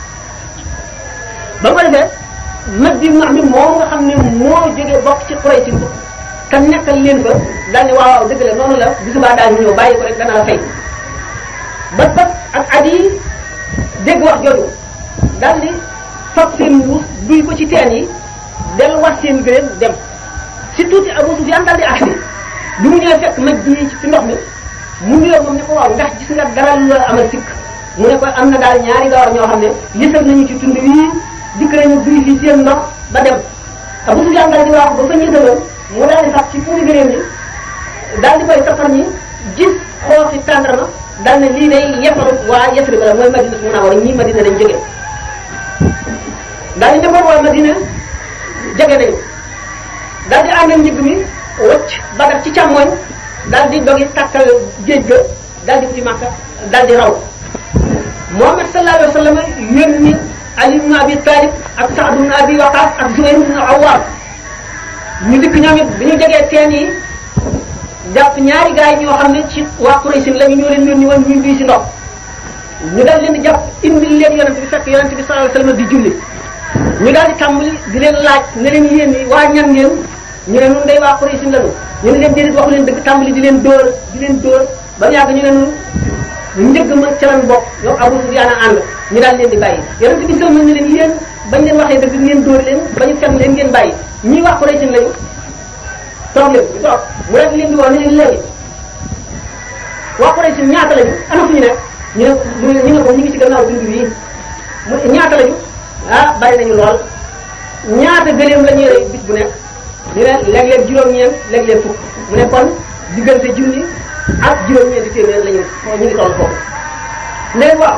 ba ko defee Majdi ibn Amr moom nga xam ne moo jógee bokk ci Quraysh te nekkal leen fa daal ne waaw dëgg la noonu la bu subaa daal ñu ñëw bàyyi ko rek dana la fay Bat ak Adi dégg wax jooju daal di fab seen mbuus duy ko ci teen yi delluwaat seen gëléem dem si tuuti Abu Sufyaan daal di agsi bi mu ñëwee fekk Majdi ci ndox mi mu nuyoo moom ne ko waaw ndax gis nga dara lu la amal sikk mu ne ko am na daal ñaari gawar ñoo xam ne yësal nañu ci tund wii dikk nañu duy fi seen ndox ba dem Abu Sufyaan daal di wax ba fa ñësaloon mu daal di sax ci puuri gëléem yi daal di koy safar ñi gis xooxi tàndarma daal ne lii day yefaru waa Yasrib la mooy Madina su Munawwara ñii Madina dañ jóge daal di defoon waa Madina jege nañu daal di àndal njëgg mi wëcc Badar ci càmmoñ daal di dogi tàkkal géej ga daal di wuti Makka daal di raw Muhammad sallallahu alayhi wa sallam yónni Ali ibn Abi Talib ak Sa'd ibn Abi Waqqas ak Zubayr ibn Awwam ñu dikk ñoom it bi ñu jegee teen yi jàpp ñaari gaay ñoo xam ne ci waa Quraysh lañu ñoo leen yónni woon ñu duy si ndox ñu daal leen di jàpp indil leen yonent bi fekk yonent bi sallallahu alayhi wa sallam di julli ñu daal di tàmbali di leen laaj ne leen yéen waa ñan ngeen ñu ne ñun day waa Quraysh lañu ñu ne leen déedéet waxu leen dëgg tàmbali di leen dóor ba mu yàgg ñu ne ñun njëgg ma ca lan bokk ñoom Abu Sufyaan a ànd ñu daal leen di bàyyi yonent bi sallallahu ne leen yéen bañ leen waxee dëgg ngeen dóor leen bañu fenn leen ngeen bàyyi ñii waa Quraysh lañu toog leen ñu toog mu rek leen di wax ne leen léegi waa Quraysh ñaata lañu ana fu ñu nekk ñu ne ko ñu ngi ci gannaaw dund yi ñaata lañu ah bari nañu lool ñaata gëléem la ñuy rey bis bu nekk ñu ne léeg-léeg juróom-ñeent léeg-léeg fukk mu ne kon diggante junni ak juróom-ñeenti téeméer la ñu ngi toll foofu léegi waaw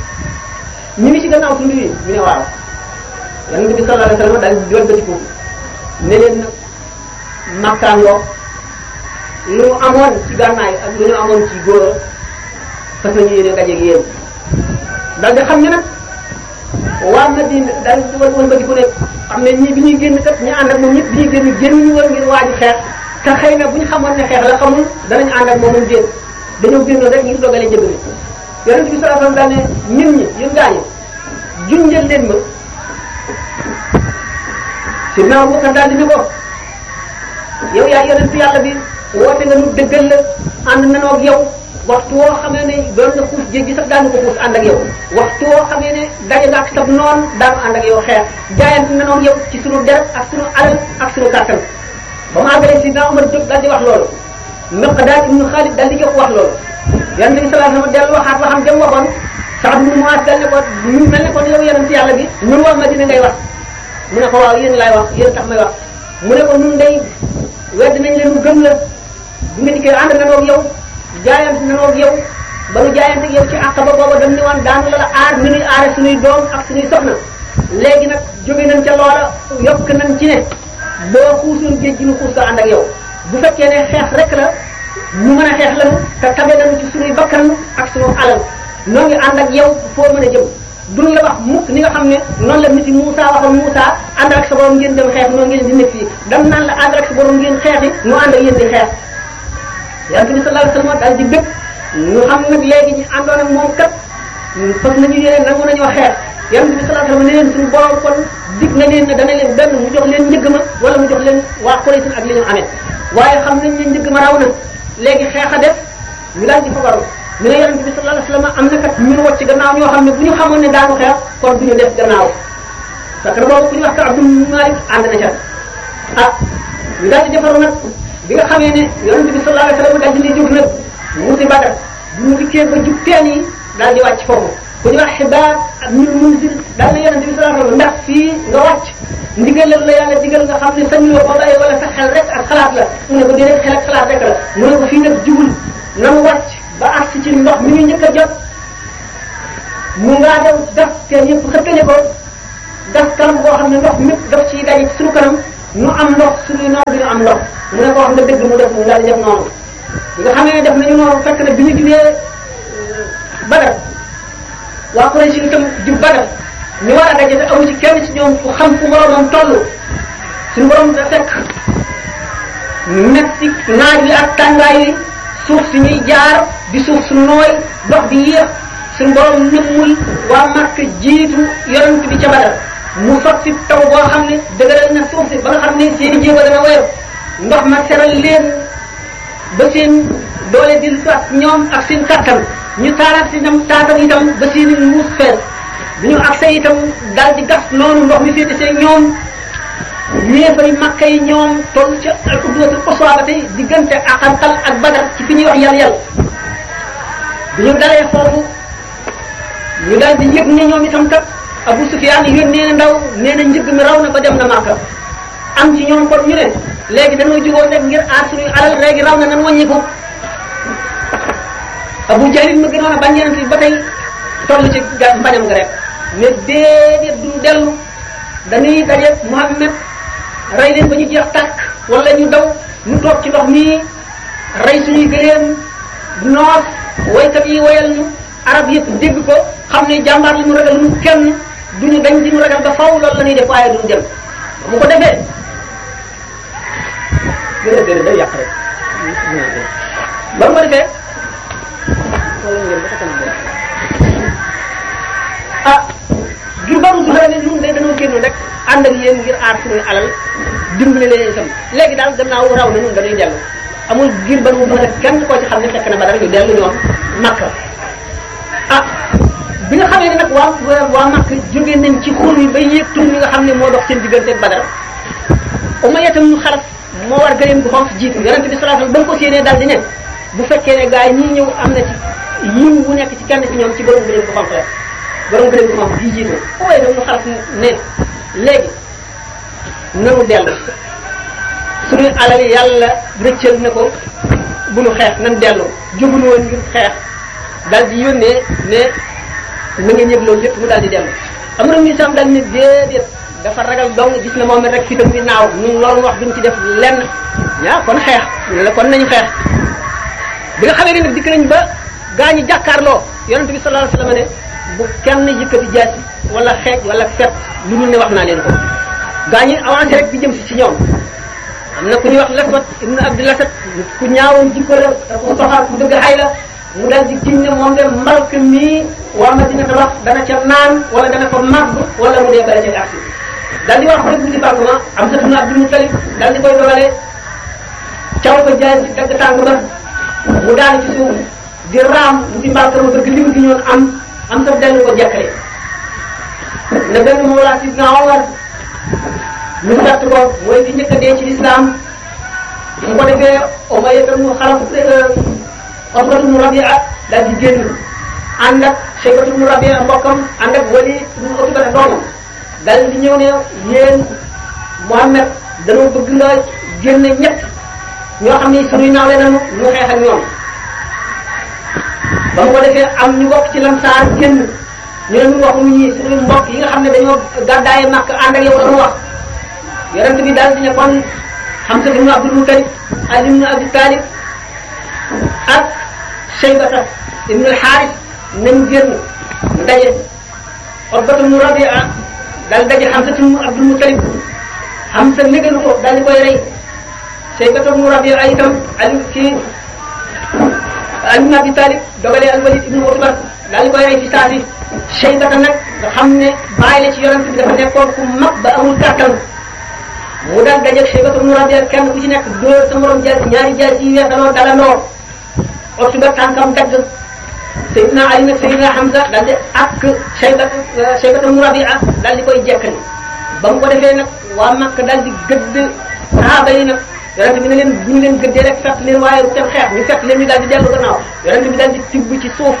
ñu ngi ci gannaaw tund yi ñu ne waaw Yonent bi sallallahu alayhi wasallam daal di wëlbati ko ne leen nag makkaangoo lu mu amoon ci gànnaay ak lu ñu amoon ci góor fas nañu yéene dajeeg yéen daal di xam ne nag waa Madina daal di wëlbati ko ne xam ne ñii bi ñuy génn kat ñu ànd ak moom ñëpp bi ñuy génn génnuñu woon ngir waaju xeex te xëy na bu ñu xamoon ne xeex la xamul danañu ànd ak moom mu génn dañoo génnoon rek ngir dogale njëg mi Yonent bi sallallahu alayhi wasallam daal ne nit ñi yéen gaañu junjal leen ma Sidna Abubakar daal di ne ko yow yaa yonent yàlla bi woote nga nu dëggal la ànd nanoo ak yow waxtu woo xamee ne doon na xuus géej gi sax daanu ko xuus ànd ak yow waxtu woo xamee ne daje nga ak sab noon daanu ànd ak yow xeex jaayante nanoo ak yow ci sunu deret ak sunu alal ak sunu kàttan ba mu àggalee Sidna Umar jóg daal di wax loolu Miqdaad ibnu Xaalid daal di jóg wax loolu Yonent bi sallallahu alayhi wasallam dellu waxaat waxam dem waxoon Saad ibn Muaaz dal ne ko ñu mel ne kon yow yonent yàlla bi ñun waa Madina ngay wax mu ne ko waaw yéen laay wax yéen tax may wax mu ne ko ñun day wedd nañ leen gëm la bu nga dikkee ànd nanoo ak yow jaayante nanoo ak yow ba nu jaayante ak yow ci Aqaba booba dem ni woon daanu la aar ni ñuy aare suñuy doom ak suñuy soxna léegi nag jóge nañ ca loola yokk nañ ci ne boo xuusoon géej gi nu xuus ko ànd ak yow bu fekkee ne xeex rek la ñu mën a xeex lañu te tabe nañu ci suñuy bakkan ak suñu alal noo ngi ànd ak yow foo mën a jëm duñ la wax mukk ni nga xam ne noonu la nit yi Moussa waxoon Moussa ànd ak sa borom ngeen dem xeex noonu ngeen di nekk fii dam naan la ànd ak sa borom ngeen xeexi ñu ànd ak yéen di xeex Yonent bi sallallahu alayhi wasallam daal di bëgg ñu xam nag léegi ñu àndoon ak moom kat fas nañu yéene nangu nañoo xeex Yonent bi sallallahu alayhi wasallam ne leen suñu borom kon dig na leen ne dana leen benn mu jox leen njëgg ma wala mu jox leen waa Quraysh ak li ñu amee waaye xam nañ ne njëgg ma raw na léegi xeex a def ñu daal di fabaru ñu ne Yonent bi sallallahu alayhi wasallam am na kat ñu wacc gannaaw ñoo xam ne bu ñu xamoon ne daanu xeex kon duñu def gannaaw parce que boobu ku ñu wax ka Abdul Malik ànd na ca ah ñu daal di defaru nag bi nga xamee ne Yonent bi sallallahu alayhi wasallam daal di jóg nag mu si Badar bu mu dikkee ba jub teen yi daal di wàcc foofu ku ñu wax Xibaar ak ñu Munzir daal ne Yonent bi sallallahu alayhi wasallam ndax fii nga wàcc ndigal la yàlla digal nga xam ne sañuloo ko bàyyi wala sa xel rek ak xalaat la mu ne ko déedéet xel ak xalaat rek la mu ne ko fii nag jubul na mu wàcc ba agsi ci ndox mi ñu njëkk a jot mu ngaa dem gas teen yëpp xëttale ko gas kanam boo xam ne ndox mépp daf ciy daje ci suñu kanam nu am ndox suñuy noor bi ñu am ndox mu ne ko wax nga dëgg mu def mu daal di def noonu bi nga xamee ne def nañu noonu fekk na bi ñu jugee Badar waa Quraysh itam jub Badar ñu war a daje te amu ci kenn ci ñoom fu xam fu moroomam toll suñu borom da fekk metti naaj wi ak tàngaay wi suuf si ñuy jaar di suuf su nooy dox di yéex suñu borom nëmmul waa Makka jiitu yonent bi ca Badar mu fab si taw boo xam ne dëgëral na suuf si ba nga xam ne seen i jéego dana woyof ndox ma seral leen ba seen doole di lu ak ñoom ak seen kattan ñu taaraat si itam taatam itam ba seen i muus fees bi ñu accès itam daal di gas noonu ndox mi féete see ñoom yéefari Makka yi ñoom toll ca al-Udwatul Quswa ba tey diggante Aqantal ak Badar ci fi ñuy wax yal bi ñu dalee foofu ñu daal di yëg ne ñoom itam kat Abu Sufyaan yónnee na ndaw nee na njëgg mi raw na ba dem na Makka am ci ñoom kon ñu ne léegi dañoo jógoon rek ngir aar suñuy alal léegi raw na nan wàññi ko Abu Jahl ma gënoon a bañ Yonent bi ba tey toll ci mbañam nga rek ne déedéet duñu dellu dañuy daje Muhammad rey leen ba ñu jeex tàkk wala ñu daw ñu toog ci ndox mi rey suñuy gëléem noos waykat yi woyal ñu arab yëpp dégg ko xam ne jàmbaar li ñu ragal ñu kenn duñu dañ di ñu ragal ba faw loolu la ñuy def waaye duñu dem bu ko defee gën a day yàq rek ba mu ko defee ah ngir baru Zuhayr ne ñun de dañoo génnoon rek ànd ak yéen ngir aar suñuy alal dimbali leen itam léegi daal gannaaw raw na ñun dañuy dellu amul ngir baru Zuhayr kenn koo ci xam ne fekk na ba dara ñu dellu ñoom Makka ah bi nga xamee ne nag waa Makka jógee nañ ci xur yi ba yéeg tur mi nga xam ne moo dox seen diggante ak Badar Umayya tam ñu xaras moo war gëleem gu xonq jiitu Yonent bi sallallahu alayhi wasallam ba nga ko séenee daal di ne bu fekkee ne gars yi ñii ñëw am na ci yiw bu nekk ci kenn ci ñoom ci borom gëleem gu xonq la borom gëleem gu xonq bii jiitu Umayya tam ñu xaras ne léegi nanu dellu suñuy alal yàlla rëccal na ko bu nu xeex nan dellu jógunu woon ngir xeex daal di yónnee ne na ngeen yëg loolu lépp mu daal di dellu am na ñu sam daal ne déedéet dafa ragal dong gis na moom it rek fitam bi naaw ñun loolu wax duñ ci def lenn ñaa kon xeex ñu la kon nañu xeex bi nga xamee ne nag dikk nañ ba gaa ñi jàkkaarloo yonent bi sallallahu alayhi wasallam ne bu kenn yëkkati jaasi wala xeej wala fet lu dul ne wax naa leen ko gaa ñi avancé rek di jëm si ci ñoom am na ku ñuy wax Laswat ibn Abdul Asad ku ñaawoon jikko la ku soxal ku dëgg xay la mu daal di gis ne moom de mbalk mii waa Madina ta wax dana ca naan wala dana ko màgg wala mu dee bala ca aksi daal di wax rek bu ci bàgg ma am sa tuna Abdul Muttalib daal di koy dogale caw ko jaay ci dagg tàng ba mu daal ci suuf di raam mu ci mbalk ma bëgg lim gi ñoon am sa dellu ko jekkale ne benn moo laa si na Omar ñu fett ko mooy ki njëkk a dee ci lislaam mu ko defee Umayya tam mu xaraf Utbatu ibn Rabi'a daal di génn ànd ak Shaybatu ibn Rabi'a mbokkam ànd ak Walid ibn Utba doomam daal di ñëw ne yéen Muhammad dañoo bëgg nga génne ñett ñoo xam ne suñuy naawle nañu ñu xeex ak ñoom ba mu ko defee am ñu bokk ci Lamsaar génn ñu ne ñu waxuñu ñii suñu mbokk yi nga xam ne dañoo gàddaaye Makka ànd ak yow dañu wax Yonent bi daal di ne kon Hamza ibn Abdul Muttalib Ali ibn Abi Talib ak Shaybata ibn al-Harith nañ génn daje Utbatu ibn Rabi'a daal daje Hamza ibn Abdul Muttalib Hamza négalu ko daal di koy rey Shaybata ibn Rabi'a itam Ali ibn Abi Talib dogalee al-Walid ibn Utba daal di koy rey ci saa si Shaybata nag nga xam ne bàyyi la ci Yonent bi dafa nekkoon ku mag ba amul kàttan mu daal dajeeg Shaybatu ibn Rabi'a kenn ku ci nekk dóor sa morom jaas ñaari jaas yi weex danoo dalandoo Utba tànkam dagg Sayyidina Ali nag Sayyidina Hamza daal di ak Shaybatu ibn Rabi'a daal di koy jekkali ba mu ko defee nag waa Makka daal di gëdd sahaaba yi nag Yonent bi ne leen bu ñu leen gëddee rek fekk leen waaye bu kenn xeex ñu fekk leen ñu daal di dellu gannaaw Yonent bi daal di tibb ci suuf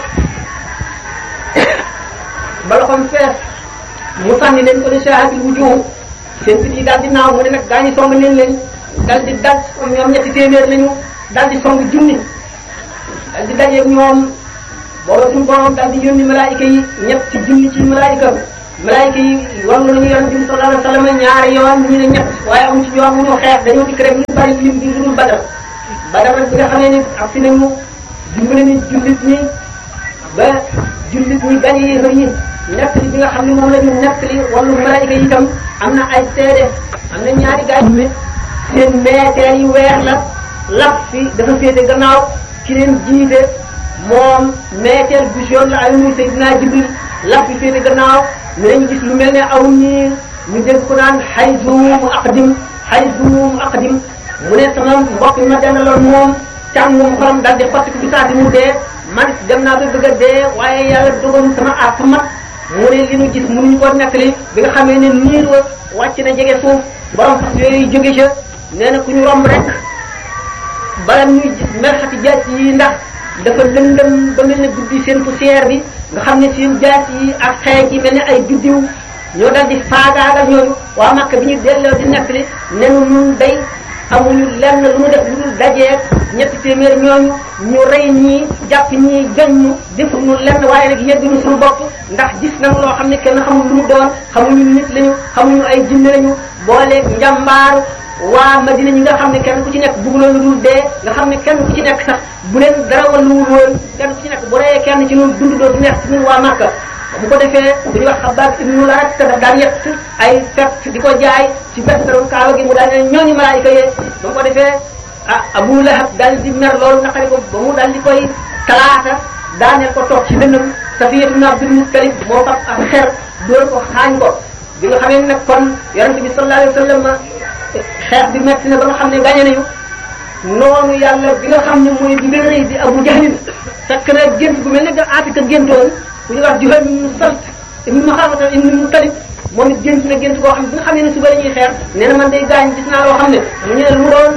ba loxoom fees mu sànni leen ko ne shaahatil wujuh seen fit yi daal di naaw mu ne nag gaa ñi song leen daal di daj ñoom ñetti téeméer lañu daal di song junni daal di dajeeg ñoom booba suñu borom daal di yónni malaayika yi ñetti junni ci malaayika yi war nañu yonent bi sallallahu alayhi wa sallam ñaari yoon ñu ne ñett waaye amu ci yoon mu ñu xeex dañoo dikk rek ñu bari lim bi lu dul Badar nag bi nga xamee ne ak si nañu dimbale ni jullit ñi ba jullit ñi gañ yi ñi nettali bi nga xam ne moom la ñu nettali wàllu malaayika yi itam am na ay seede am na ñaari gaay yi seen meeteer yi weer la lap fi dafa féete gannaaw ci leen jiite moom meeteer bu jaune la ay muy Seydina Jibril lap fi féete gannaaw ñu lañu gis lu mel ne aw ñii ñu dégg ko naan hayzuum aqdim mu ne sama mbokk mi ma dendaloon moom càngum xolam daal di xotti ko bisaati mu dee man dem naa ba bëgg a dee waaye yàlla dogal sama àpp mat mu ne li ñu gis mënuñu ko nettali bi nga xamee ne niir wa wàcc na jege suuf borom fas yooyu jóge ca nee na ku ñu romb rek bala ñuy merxati jaas yi ndax dafa lëndëm ba mel ne guddi seen poussière bi nga xam ne seen jaas yi ak xeej yi mel ne ay biddiw ñoo dal di faagaagal ñooñu waa Makka bi ñu delloo di nettali nenu ñun day amuñu lenn lu mu def lu dul dajeeg ñetti téeméer ñooñu ñu rey ñii jàpp ñii gañ ñu defuñu lenn waaye nag yegguñu suñu bopp ndax gis nañu loo xam ne kenn xamul lu mu doon xamuñu nit lañu xamuñu ay jinne lañu booleeg njàmbaar waa Madina ñi nga xam ne kenn ku ci nekk bëgg lu dul dee nga xam ne kenn ku ci nekk sax bu leen dara walluwul woon kenn ku ci nekk bu reyee kenn ci ñun dund dootu neex ci ñun waa Makka bu ko defee bu ñuy wax Xabbaab ibnu Larat daf daan yett ay fett di ko jaay ci bestaru Kaaba gi mu daal ne ñooñu malaayika yee ba mu ko defee Abu Lahab daal di mer loolu naqari ko ba mu daal di koy talaata daaneel ko toog ci dënnam Safiya ibn Abdul Muttalib moo fab ak xer dóor ko xaañ ko bi nga xamee nag kon yonente bi sallallahu alayhi wa sallam xeex bi metti na ba nga xam ne gañe nañu noonu yàlla bi nga xam ne mooy bi gën a rëy di Abu Jahlin fekk na gént bu mel ne da Aatika géntoon ku ñuy wax Juhayl ibn Salt ibn Maxaafata ibn Muttalib moom it gént na gént koo xam ne bi nga xam ne suba la ñuy xeex nee na man day gaañ gis naa loo xam ne mu ñu ne lu mu doon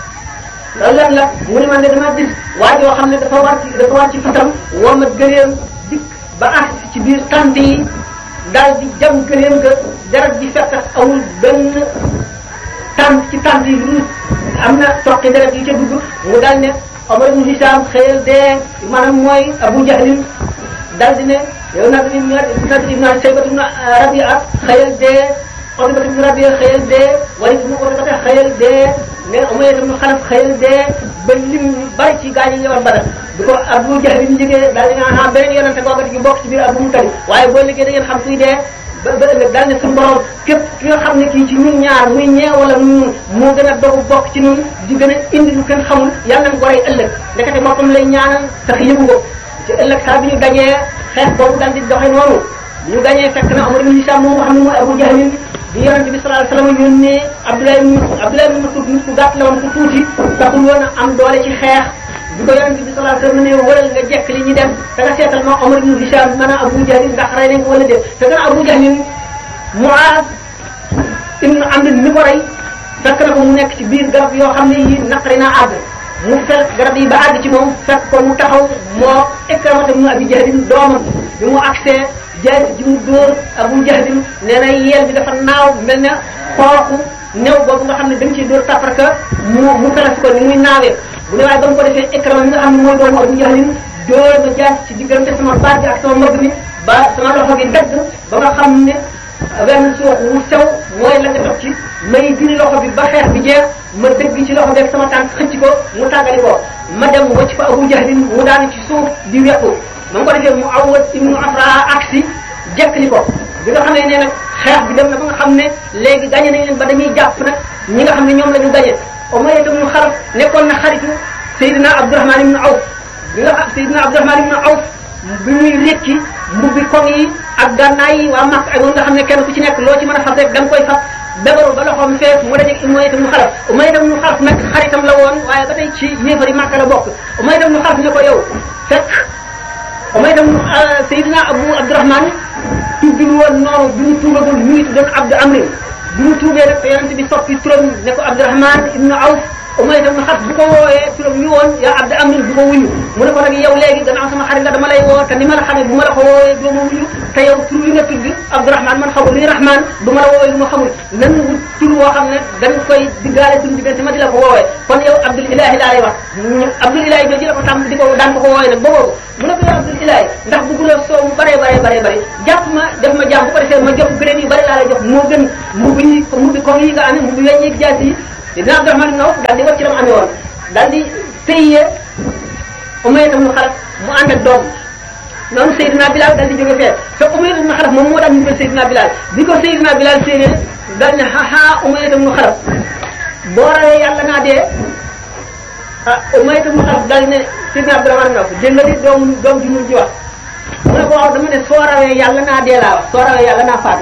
loolu lan la mu ne man de dama gis waa joo xam ne dafa war ci fatam womat gëleem dikk ba agsi ci biir tànt yi daal di jam gëleem ga deret ji fekk awul benn tànt ci tànt yi lu am na toqi deret yi ca dugg mu daal ne Omar ibn Hisham xëyal dee maanaam mooy Abu Jahlin daal di ne yow Nadr ibn Shayba ibn Rabi'a xëyal dee Utba ibn Rabi'a xëyal dee Walid ibn Utba xëyal dee ne Umayya ibn Xalaf xëyal dee ba lim bari ci gaañ yi ñëwoon Badar bi ko Abu Jahlin liggéey daal di ne beneen yonente googati gi bokk ci biir Abu Mutalib waaye boo liggéey da ngeen xam kuy dee ba ëllëg daal ne suñu borom képp ki nga xam ne kii ci ñun ñaar muy ñee wala ñun moo gën a dogu bokk ci ñun di gën a indi lu kenn xamul yàlla nañ ko rey ëllëg ndekete boppam lay ñaanal sax yëgu ko ci ëllëg saa bi ñu gañee xeex boobu daal di doxe noonu bi ñu gañee fekk na Umar ibn Hisham moom nga xam ne mooy Abu Jahlin di yonente bi sallallahu alayhi wasallam yónnee Abdullah ibn Mas'ud nit ku gàtt la woon ku tuuti taxul woon a am doole ci xeex bi ko yonente bi sallallahu alayhi wasallam ne wëral nga jekk li ñu dem te nga seetal ma Umar ibn Hisham maanaam Abu Jahlin ndax rey nañ ko wala déet te gën a Abu Jahlin Muaz ibn Amr mi ko rey fekk na ko mu nekk ci biir garab yoo xam ne yi naqari naa àgg mu fekk garab yi ba àgg ci moom fekk ko mu taxaw moo Ikramata ibn Abi Jahlin doomam bi mu agsee jaay ji mu dóor Abu Jahlin nee na yeel bi dafa naaw mel ne xooxu néew boobu nga xam ne dañ ciy dóor tafarka mu felas ko ni muy naawee bu ne waaye ba mu ko defee Ikrama mi nga xam ne mooy doomu Abu Jahlin dóor ma jaay ci diggante sama baat bi ak sama mbagg mi ba sama loxo gi dagg ba nga xam ne wenn suux wu sew mooy la nga toog ci may diri loxo bi ba xeex bi jeex ma dëgg ci loxo bi ak sama tànk xëcc ko mu tàggali ko ma dem wacc ko Abu Jahlin mu daanu ci suuf di wekku ma ko defee mu Awwad ibnu Afra aksi jekkli ko bi nga xam ne nee nag xeex bi dem na ba nga xam ne léegi gañe nañ leen ba dañuy jàpp nag ñi nga xam ne ñoom la ñu gañe Umayya ibnu Xalaf nekkoon na xaritu Seydina Abdurrahman ibnu Awf bi nga xam Seydina Abdurrahman ibnu Awf bi muy rékki mbubbi koŋ yi ak gànnaay yi waa Makka ak nga xam ne kenn ku ci nekk loo ci mën a fab rek da nga koy fab bebaru ba loxoom fees mu dajeeg Umayya ibnu Xalaf Umayya ibnu Xalaf nag xaritam la woon waaye ba tey ci yéefari Makka la bokk Umayya ibnu Xalaf ne ko yow fekk Umayya ibnu Seydina Abdurrahman tuddul woon noonu bi mu tuubagul mu ngi tuddoon Abdu Amrin bi mu tuubee rek te yonente bi soppi turam ne ko Abdurrahman ibnu Awf Umayya ibn Xalaf bu ko wooyee turam ñu woon yaa Abda Amrin bu ko wuyu mu ne ko nag yow léegi gannaaw sama xarit la dama lay woo te ni ma la xamee bu ma la ko woowee doo ma wuyu te yow tur wi nga tudd Abdourahman man xamul luy Rahman du ma la woowee lu ma xamul nan wut tur woo xam ne dañ koy diggaale suñu diggante ma di la ko woowee kon yow Abdul Ilahi laa lay wax Abdul Ilahi jooju la ko tàmm di ko daan ko woowee nag ba boobu mu ne ko yow Abdul Ilahi ndax bëgguloo soow mu bare jàpp ma def ma jaam bu ko defee ma jox gëléem yu bari laa lay jox moo gën mubbi comme yi nga amee mubbi weññeeg jaas yi dina Abdourahman ibn Awf daal di wacc ci lam amee woon daal di téye Umayya ibn Xalaf mu ànd ak doom noonu Seydina Bilal daal di jóge fee te Umayya ibn Xalaf moom moo daan ñu Seydina Bilal bi ko Seydina Bilal séenee daal ne haha Umayya ibn Xalaf boo rawee yàlla naa dee Umayya ibn Xalaf daal ne Seydina Abdourahman ibn Awf dégg nga di doom ji mu ji wax mu ne ko wax dama ne soo rawee yàlla naa dee laa wax soo rawee yàlla naa faatu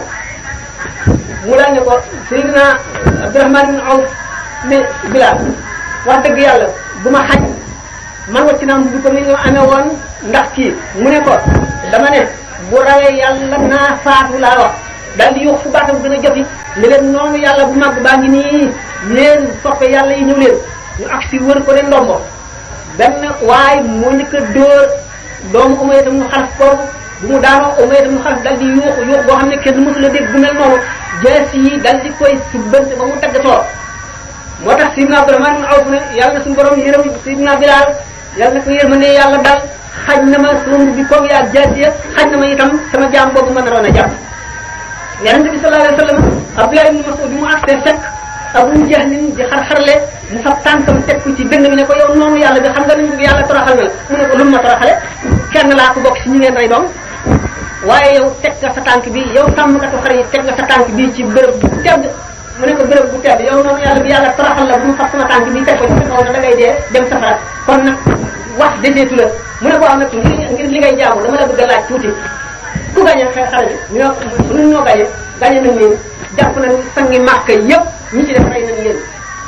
mu daal ne ko Seydina Abdourahman ibn Awf ne Bilal wax dëgg yàlla bu ma xaj man wacc naa bu ko ni nga amee woon ndax kii mu ne ko dama ne bu rawee yàlla naa faatu laa wax daal di yóbbu fu baatam gën a joti li leen noonu yàlla bu mag baa ngi nii yéen soppe yàlla yi ñëw leen ñu agsi wër ko de ndombo benn waaye moo njëkk a dóor doomu Umayya ibn Xalaf kooku bu mu daanoo Umayya ibn Xalaf daal di yuuxu boo xam ne kenn mësul a dégg bu mel noonu jees yi daal di koy subbante ba mu taggatoo moo tax Sidna Abdourahman ibn Awf ne yàlla na suñu borom yërëm Sidna Bilal yàlla na ko yërmande yàlla daal xaj na ma sama mbubbi koog yaa jaasiya xaj na ma itam sama jaam boobu ma naroon a jàpp Yonent bi sallallahu alayhi wa sallam Abdullah ibn Mas'ud bi mu agsee fekk Abu Jahlin di xar-xarle mu fab tànkam teg ko ci dënn bi ne ko yow noonu yàlla bi xam nga nañu yàlla toroxal na la mu ne ko lu ma toroxale kenn laa ko bokk si ñu ngeen rey doom waaye yow teg nga sa tànk bi yow sàmmkatu xar yi teg nga sa tànk bi ci bërëb bu tedd mu ne ko bërëb bu tedd yow noonu yàlla bi yàlla toroxal la bu mu fab sama tànk bi teg ko ci kaw da ngay dee dem safara kon nag wax deseetu la mu ne ko am nag ngir li ngay jaamu dama la bëgg a laaj tuuti ku gañe xare bi ñoo gañe nañ leen jàpp nañ sangi Màkka yëpp ñi ci def rey nañ leen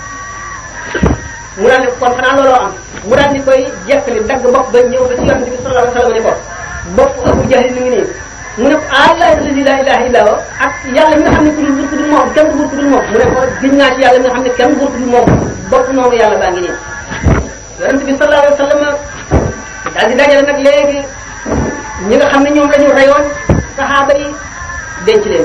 mu daal ne kon xanaa looloo am mu daal di koy jekkali dagg bopp ba ñëw ba ci Yonent bi sallallahu alayhi wa sallam ne ko bopp Abu Jahl mi ngi nii mu ne ko allahi la ilaha illa huwa ak yàlla mi nga xam ne ku dul moom kenn du ku dul moom mu ne ko giñ naa ci yàlla mi nga xam ne kenn du ku dul moom bopp noonu yàlla baa ngi nii Yonent bi sallallahu alayhi wa sallam daal di dajale nag léegi ñi nga xam ne ñoom la ñu reyoon saxaaba yi denc leen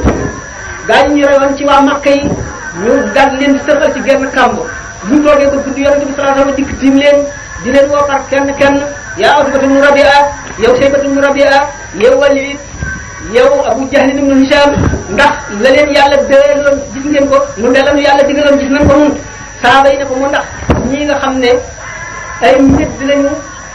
gaa yi ñu reyoon ci waa Makka yi ñu daal leen di sëfal ci genn kàmb bu ñu toogee ba guddi Yonent bi sallallahu alayhi wa sallam dikk tiim leen di leen woo par kenn yaa Utbatu ibn Rabi'a yow Shaybatu ibn Rabi'a yow Walid yow Abu Jahl ibn Hisham ndax la leen yàlla dëloon gis ngeen ko mu ne la nu yàlla digaloon gis nañ ko nun saaba yi ne ko mu ndax ñii nga xam ne ay nit lañu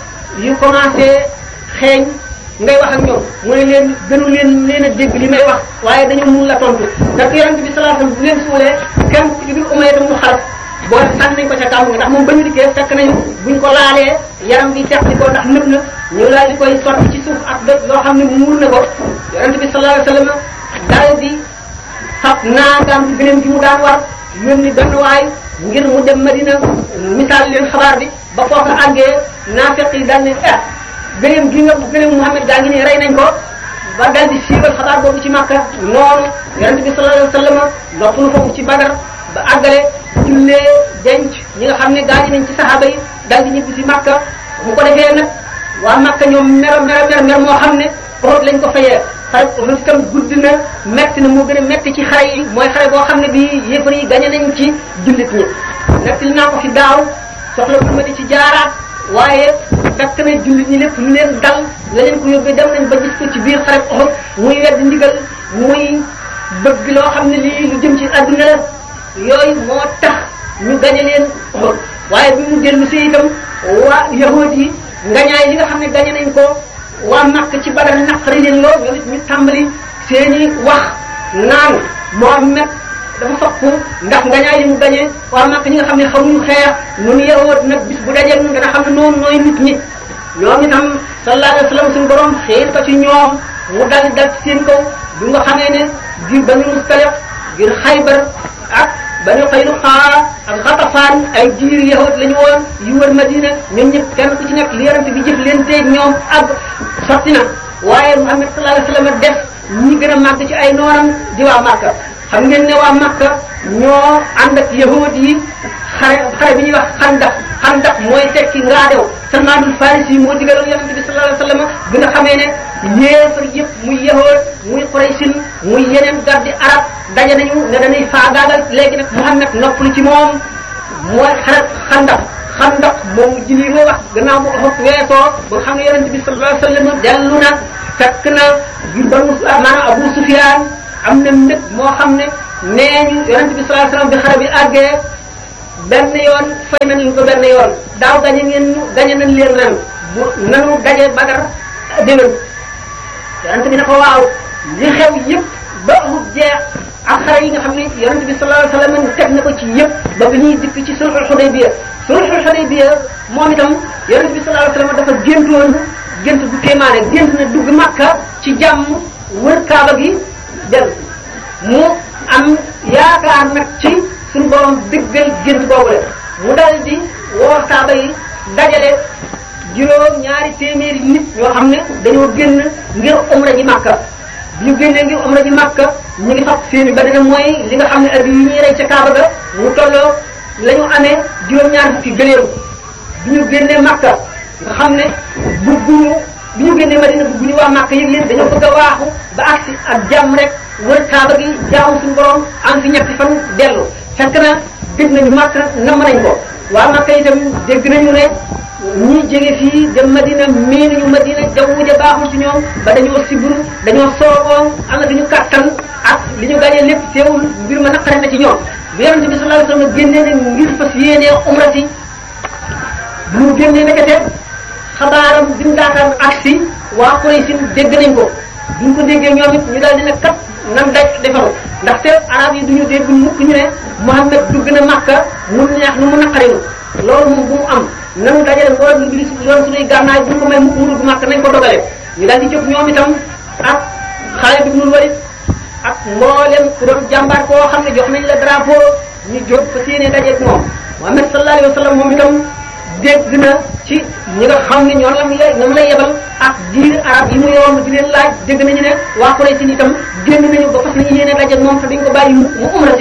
yu commencé xeeñ ngay wax ak ñoom mu ne leen gënu leen a dégg li may wax waaye dañu mun la tontu ndax Yonent bi sallallahu alayhi wasallam bu leen suulee kenn ku ci dul Umayya ibn Xalaf boo sànni nañ ko ca kàmb ndax moom ba ñu dikkee fekk nañu buñ ko laalee yaram bi teq ko ndax nëb na ñu daal di koy sotti ci suuf ak doj loo xam ne muur na ko Yonent bi sallallahu alayhi wasallam daal di fab naagaam ci beneen bi mu daan war yónni benn waay ngir mu dem Madina misaal leen xabaar bi ba foofu àggee naafeq yi daal ne gëléem gi nga gëléem Muhammad gaa ngi nii rey nañ ko ba daal di siiwal xabaar boobu ci Makka noonu Yonent bi sallallahu alayhi wasallam noppalu foofu ci Badar ba àggale jullee denc ñi nga xam ne gaañu nañ ci saxaaba yi daal di ñibbi ci Makka bu ko defee nag waa Makka ñoom mer moo xam ne Uhud lañ ko fayee xare Uhud tam gudd na metti na moo gën a metti ci xare yi mooy xare boo xam ne bii yéefar yi gañe nañ ci jullit ñi nettali naa ko fi daaw soxla bu ma di ci jaaraat waaye fekk na jullit ñi lépp lu leen dal la leen ko yóbbee dem nañ ba gis ko ci biir xare Uhud muy wedd ndigal muy bëgg loo xam ne lii lu jëm ci àdduna la yooyu moo tax ñu gañe leen Uhud waaye bi mu dellu si itam waa yahuud yi ngañaay li nga xam ne gañe nañ ko waa Makka ci Badar naqari leen lool ñoom it ñu tàmbali seeni wax naan Muhammad dafa soppu ndax ngañaay yi mu gañe waa Makka ñi nga xam ne xamuñu xeex ñun yahuud nag bis bu dajee ñun dana xam ne noonu nooy nit ñi ñoom itam sallallahu alayhi wa sallam suñu borom xiir ko ci ñoom mu dal ci seen kaw bi nga xamee ne ngir Banu Mustaliq ngir Xaybar ak Banu Qaynuqa ak Xatafaan ay jiir yahud lañu woon yu wër Madina ñoom ñëpp kenn ku ci nekk li Yonent bi jëf leen teeg ñoom ak sotti na waaye Muhammad sallallahu alayhi wa sallam def ñi gën a màgg ci ay noonam di waa Makka xam ngeen ne waa Makka ñoo ànd ak yahud yi xare bi ñuy wax xandax mooy tekki ngaadew Salmaanul Farisi moo digaloon yonente bi sallallahu alayhi wasallam bi nga xamee ne yéefar yëpp muy yahood muy Quraysin muy yeneen gardi arab daje nañu ne dañuy faagaagal léegi nag Muhammad noppalu ci moom mooy xare xandax moom ji lii mooy wax gannaaw bu ko weesoo ba nga xam ne yonente bi sallallahu alayhi wasallam dellu na fekk na ngir banu maanaam Abu Sufyaan am na mbég moo xam ne nee ñu yonente bi sallallahu alayhi wasallam bi xare bi àggee benn yoon fay nañu ko benn yoon daaw gañe nañ leen ren bu nanu daje Badar déwén yonente bi ne ko waaw li xew yëpp ba mu jeex ak xare yi nga xam ne yonente bi sallallahu alayhi wasallam teg na ko ci yëpp ba bi ñuy dikk ci sulhul Hudaybiya moom itam yonente bi sallallahu alayhi wasallam dafa géntoon gént bu kéemaane gént na dugg Makka ci jàmm wër Kaaba gi del mu am yaakaar nag ci suñu borom dëggal gént boobu la mu dal di woo saaba yi dajale juróom ñaari téeméeri nit ñoo xam ne dañoo génn ngir umra ji Makka bi ñu génnee ngir umra ji Makka ñu ngi fab seeni badana mooy li nga xam ne abi yi ñuy rey ca Kaaba ga mu tolloo la ñu amee juróom-ñaar fukki gëléem bi ñu génnee Makka nga xam ne bi ñu génnee Madina bugguñu waa Makka yëg leen dañoo bëgg a waaxu ba agsi ak jàmm rek wër Kaaba gi jaamu suñu borom am fi ñetti fan dellu fekk na dégg nañu Makka namm nañ ko waa Makka itam dégg nañu ne ñi jóge fii dem Madina mii nañu Madina jaww ja baaxul ci ñoom ba dañoo siburu dañoo sooboo amatuñu kattan ak li ñu gàñee lépp teewul mbir ma naqare na ci ñoom bi Yonent bi sallallahu alayhi wasallam génnee ne ngir fas yéenee umrati bu mu génnee nekkate xabaaram bi mu daataan agsi waa Quraysh dégg nañ ko duñ ko déggee ñoom it ñu daal di ne kat nan daj defaru ndaxte arab yi duñu dégg mukk ñu ne Muhammad dugg na Makka mu neex nu mu naqariwul loolu moom bu mu am nanu dajale mboolem lu bilis yoon suñuy gànnaay buñ ko may mukk mu dugg Makka nañ ko dogale ñu daal di jóg ñoom itam ak Xaalid ibn Walid ak mboolem ku doon jàmbaar koo xam ne jox nañ la drapeau ñu jóg fa séenee dajeeg moom Muhammad sallallahu alayhi wa sallam moom itam dégg na ci ñi nga xam ne ñoo nam lay yebal ak diir arab yi mu yoon di leen laaj dégg nañu ne waa Quraysh itam génn nañu ba fas nañu yéene dajeeg moom te dañ ko bàyyi mu umrati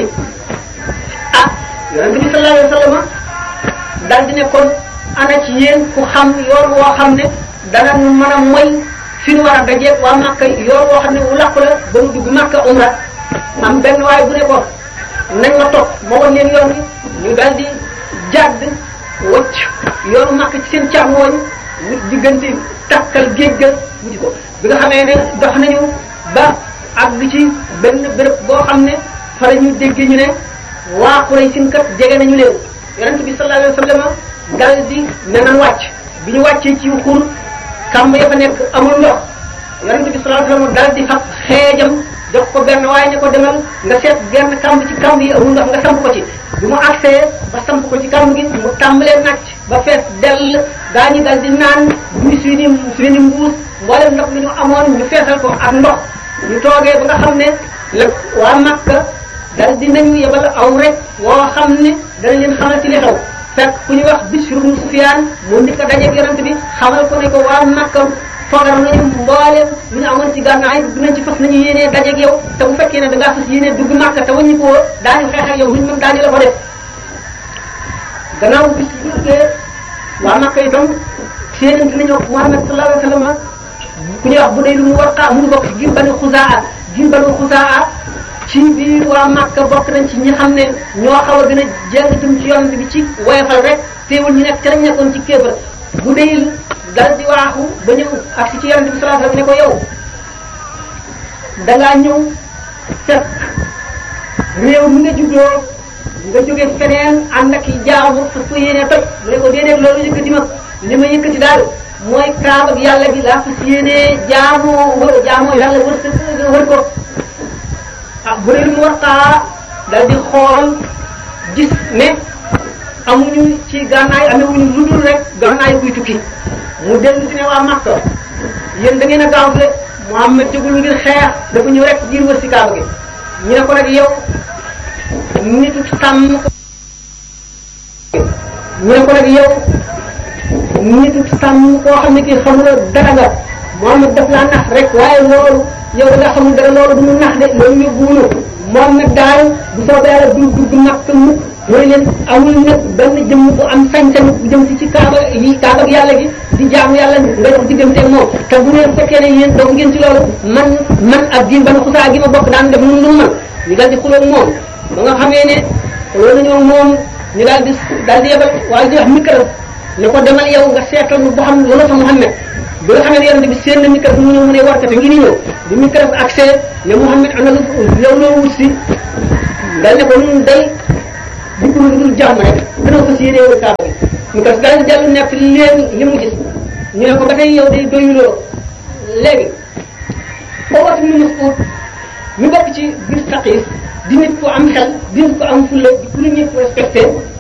Yonent bi sallallahu alayhi wa sallam daal di ne kon ana ci yéen ku xam yoon woo xam ne dana mën a moy fi ñu war a dajeeg waa Makka yoon woo xam ne wu làqu la ba mu dugg Makka umra am benn waaye bu ne ko nañ ma topp moo woon leen yoon bi ñu daal di jàdd wacc yoonu Makka ci seen càmmooñ wut diggante takkal géej ga wuti ko bi nga xamee ne dox nañu ba àgg ci benn béréb boo xam ne fa la ñu déggee ñu ne waa Quraysh kat jege nañu leen Yonent bi sallallahu alayhi wasallam dal di ne nan wàcc bi ñu wàccee ci xur kàmb ya fa nekk amul ndox Yonent bi sallallahu alayhi wasallam dal di fab xeejam jox ko benn waaye ne ko demal nga seet genn kàmb ci kàmb yi amul ndox nga samp ko ci bi mu agsee ba samp ko ci kàmb gi mu tàmbalee nàcc ba fees dell gaa ñi dal di naan duy suñu mbuus mboolem ndox mi ñu amoon ñu feesal ko ak ndox ñu toogee ba nga xam ne la waa Makka dal di nañu yebal aw rek woo xam ne danañ leen xamal ci li xew fekk ku ñuy wax Bishr ibn Sufyaan mu ndi ko dajeeg Yonent bi xamal ko ne ko waa Makka foogar nañu mbooleem lu ñu amoon ci gànnaay dinañ ci fas nañu yéenee dajeeg yow te bu fekkee ne da ngaa fas yéenee dugg Makka te waññi ko daañu xeex ak yow luñ mën daañu la ko def gannaaw bis bu duggee waa Makka itam séenante nañu Muhammad sallallahu alayhi wasallam ku ñuy wax bu dee lu mu warta mu ngi bokk ci gim banu Xuzaa ci biir waa Makka bokk nañ ci ñi xam ne ñoo xaw a gën a jàng tam ci Yonent bi ci woyofal rek teewul ñu nekk ci lañ nekkoon ci kéefar bu dee dal di waaxu ba ñëw ak ci Yonent bi sallallahu alayhi wasallam ne ko yow dangaa ñëw fekk réew mi nga juddoo nga jóge feneen ànd ak i jaamu fa ko yéene toj mu ne ko déedéet loolu yëkkati ma li ma yëkkati daal mooy Kaaba ak yàlla gi laa fas yéene jaamoo yàlla wër ko bu dee mu wartaa dal di xool gis ne amuñu ci gànnaay amewuñu lu dul rek gànnaay kuy tukki mu dellu si ne waa Makka yéen da ngeen a gaaw de Muhammad jógul ngir xeex dafa ñëw rek ngir wër si Kaaba gi ñu ne ko nag yow nitu sàmm koo xam ne kii xamuloo dara nga Muhammad daf laa nax rek waaye loolu yow da nga xamul dara loolu du mu nax de loolu yóbbuwunu moom nag daal bu soobee yàlla du dugg Makka mukk mooy leen amul nag benn jëmm bu am sañ-sañ bu jëm ci kaaba ak yàlla gi di jaamu yàlla nga dox diggante moom te bu ngeen fekkee ne yéen doog ngeen ci loolu man ak diin ban xusaa gi ma bokk daan def nun lu man ñu daal di xuloo moom ba nga xamee ne xuloo nañoo moom ñu daal di yebal waaye di wax Mikraz ne ko demal yow nga seetal nu boo xam lu la fa Muhammad bi nga xamee ne yonent bi seen na Mikraz mu ñëw mu ne warkate ngi ni ñëw bi Mikraz accès ne Muhammad am na lu loo wut si dal ne ko nun day di ko dul jàmm rek dana ko si yéene kaaba bi Mikraz dal dellu nekk leen li mu gis ñu ne ko ba tey yow day doyuloo léegi boo wat mu Mas'ud ñu bokk ci biir Saqif di nit ko am xel di nit ko am fulla di ku ñëpp respecté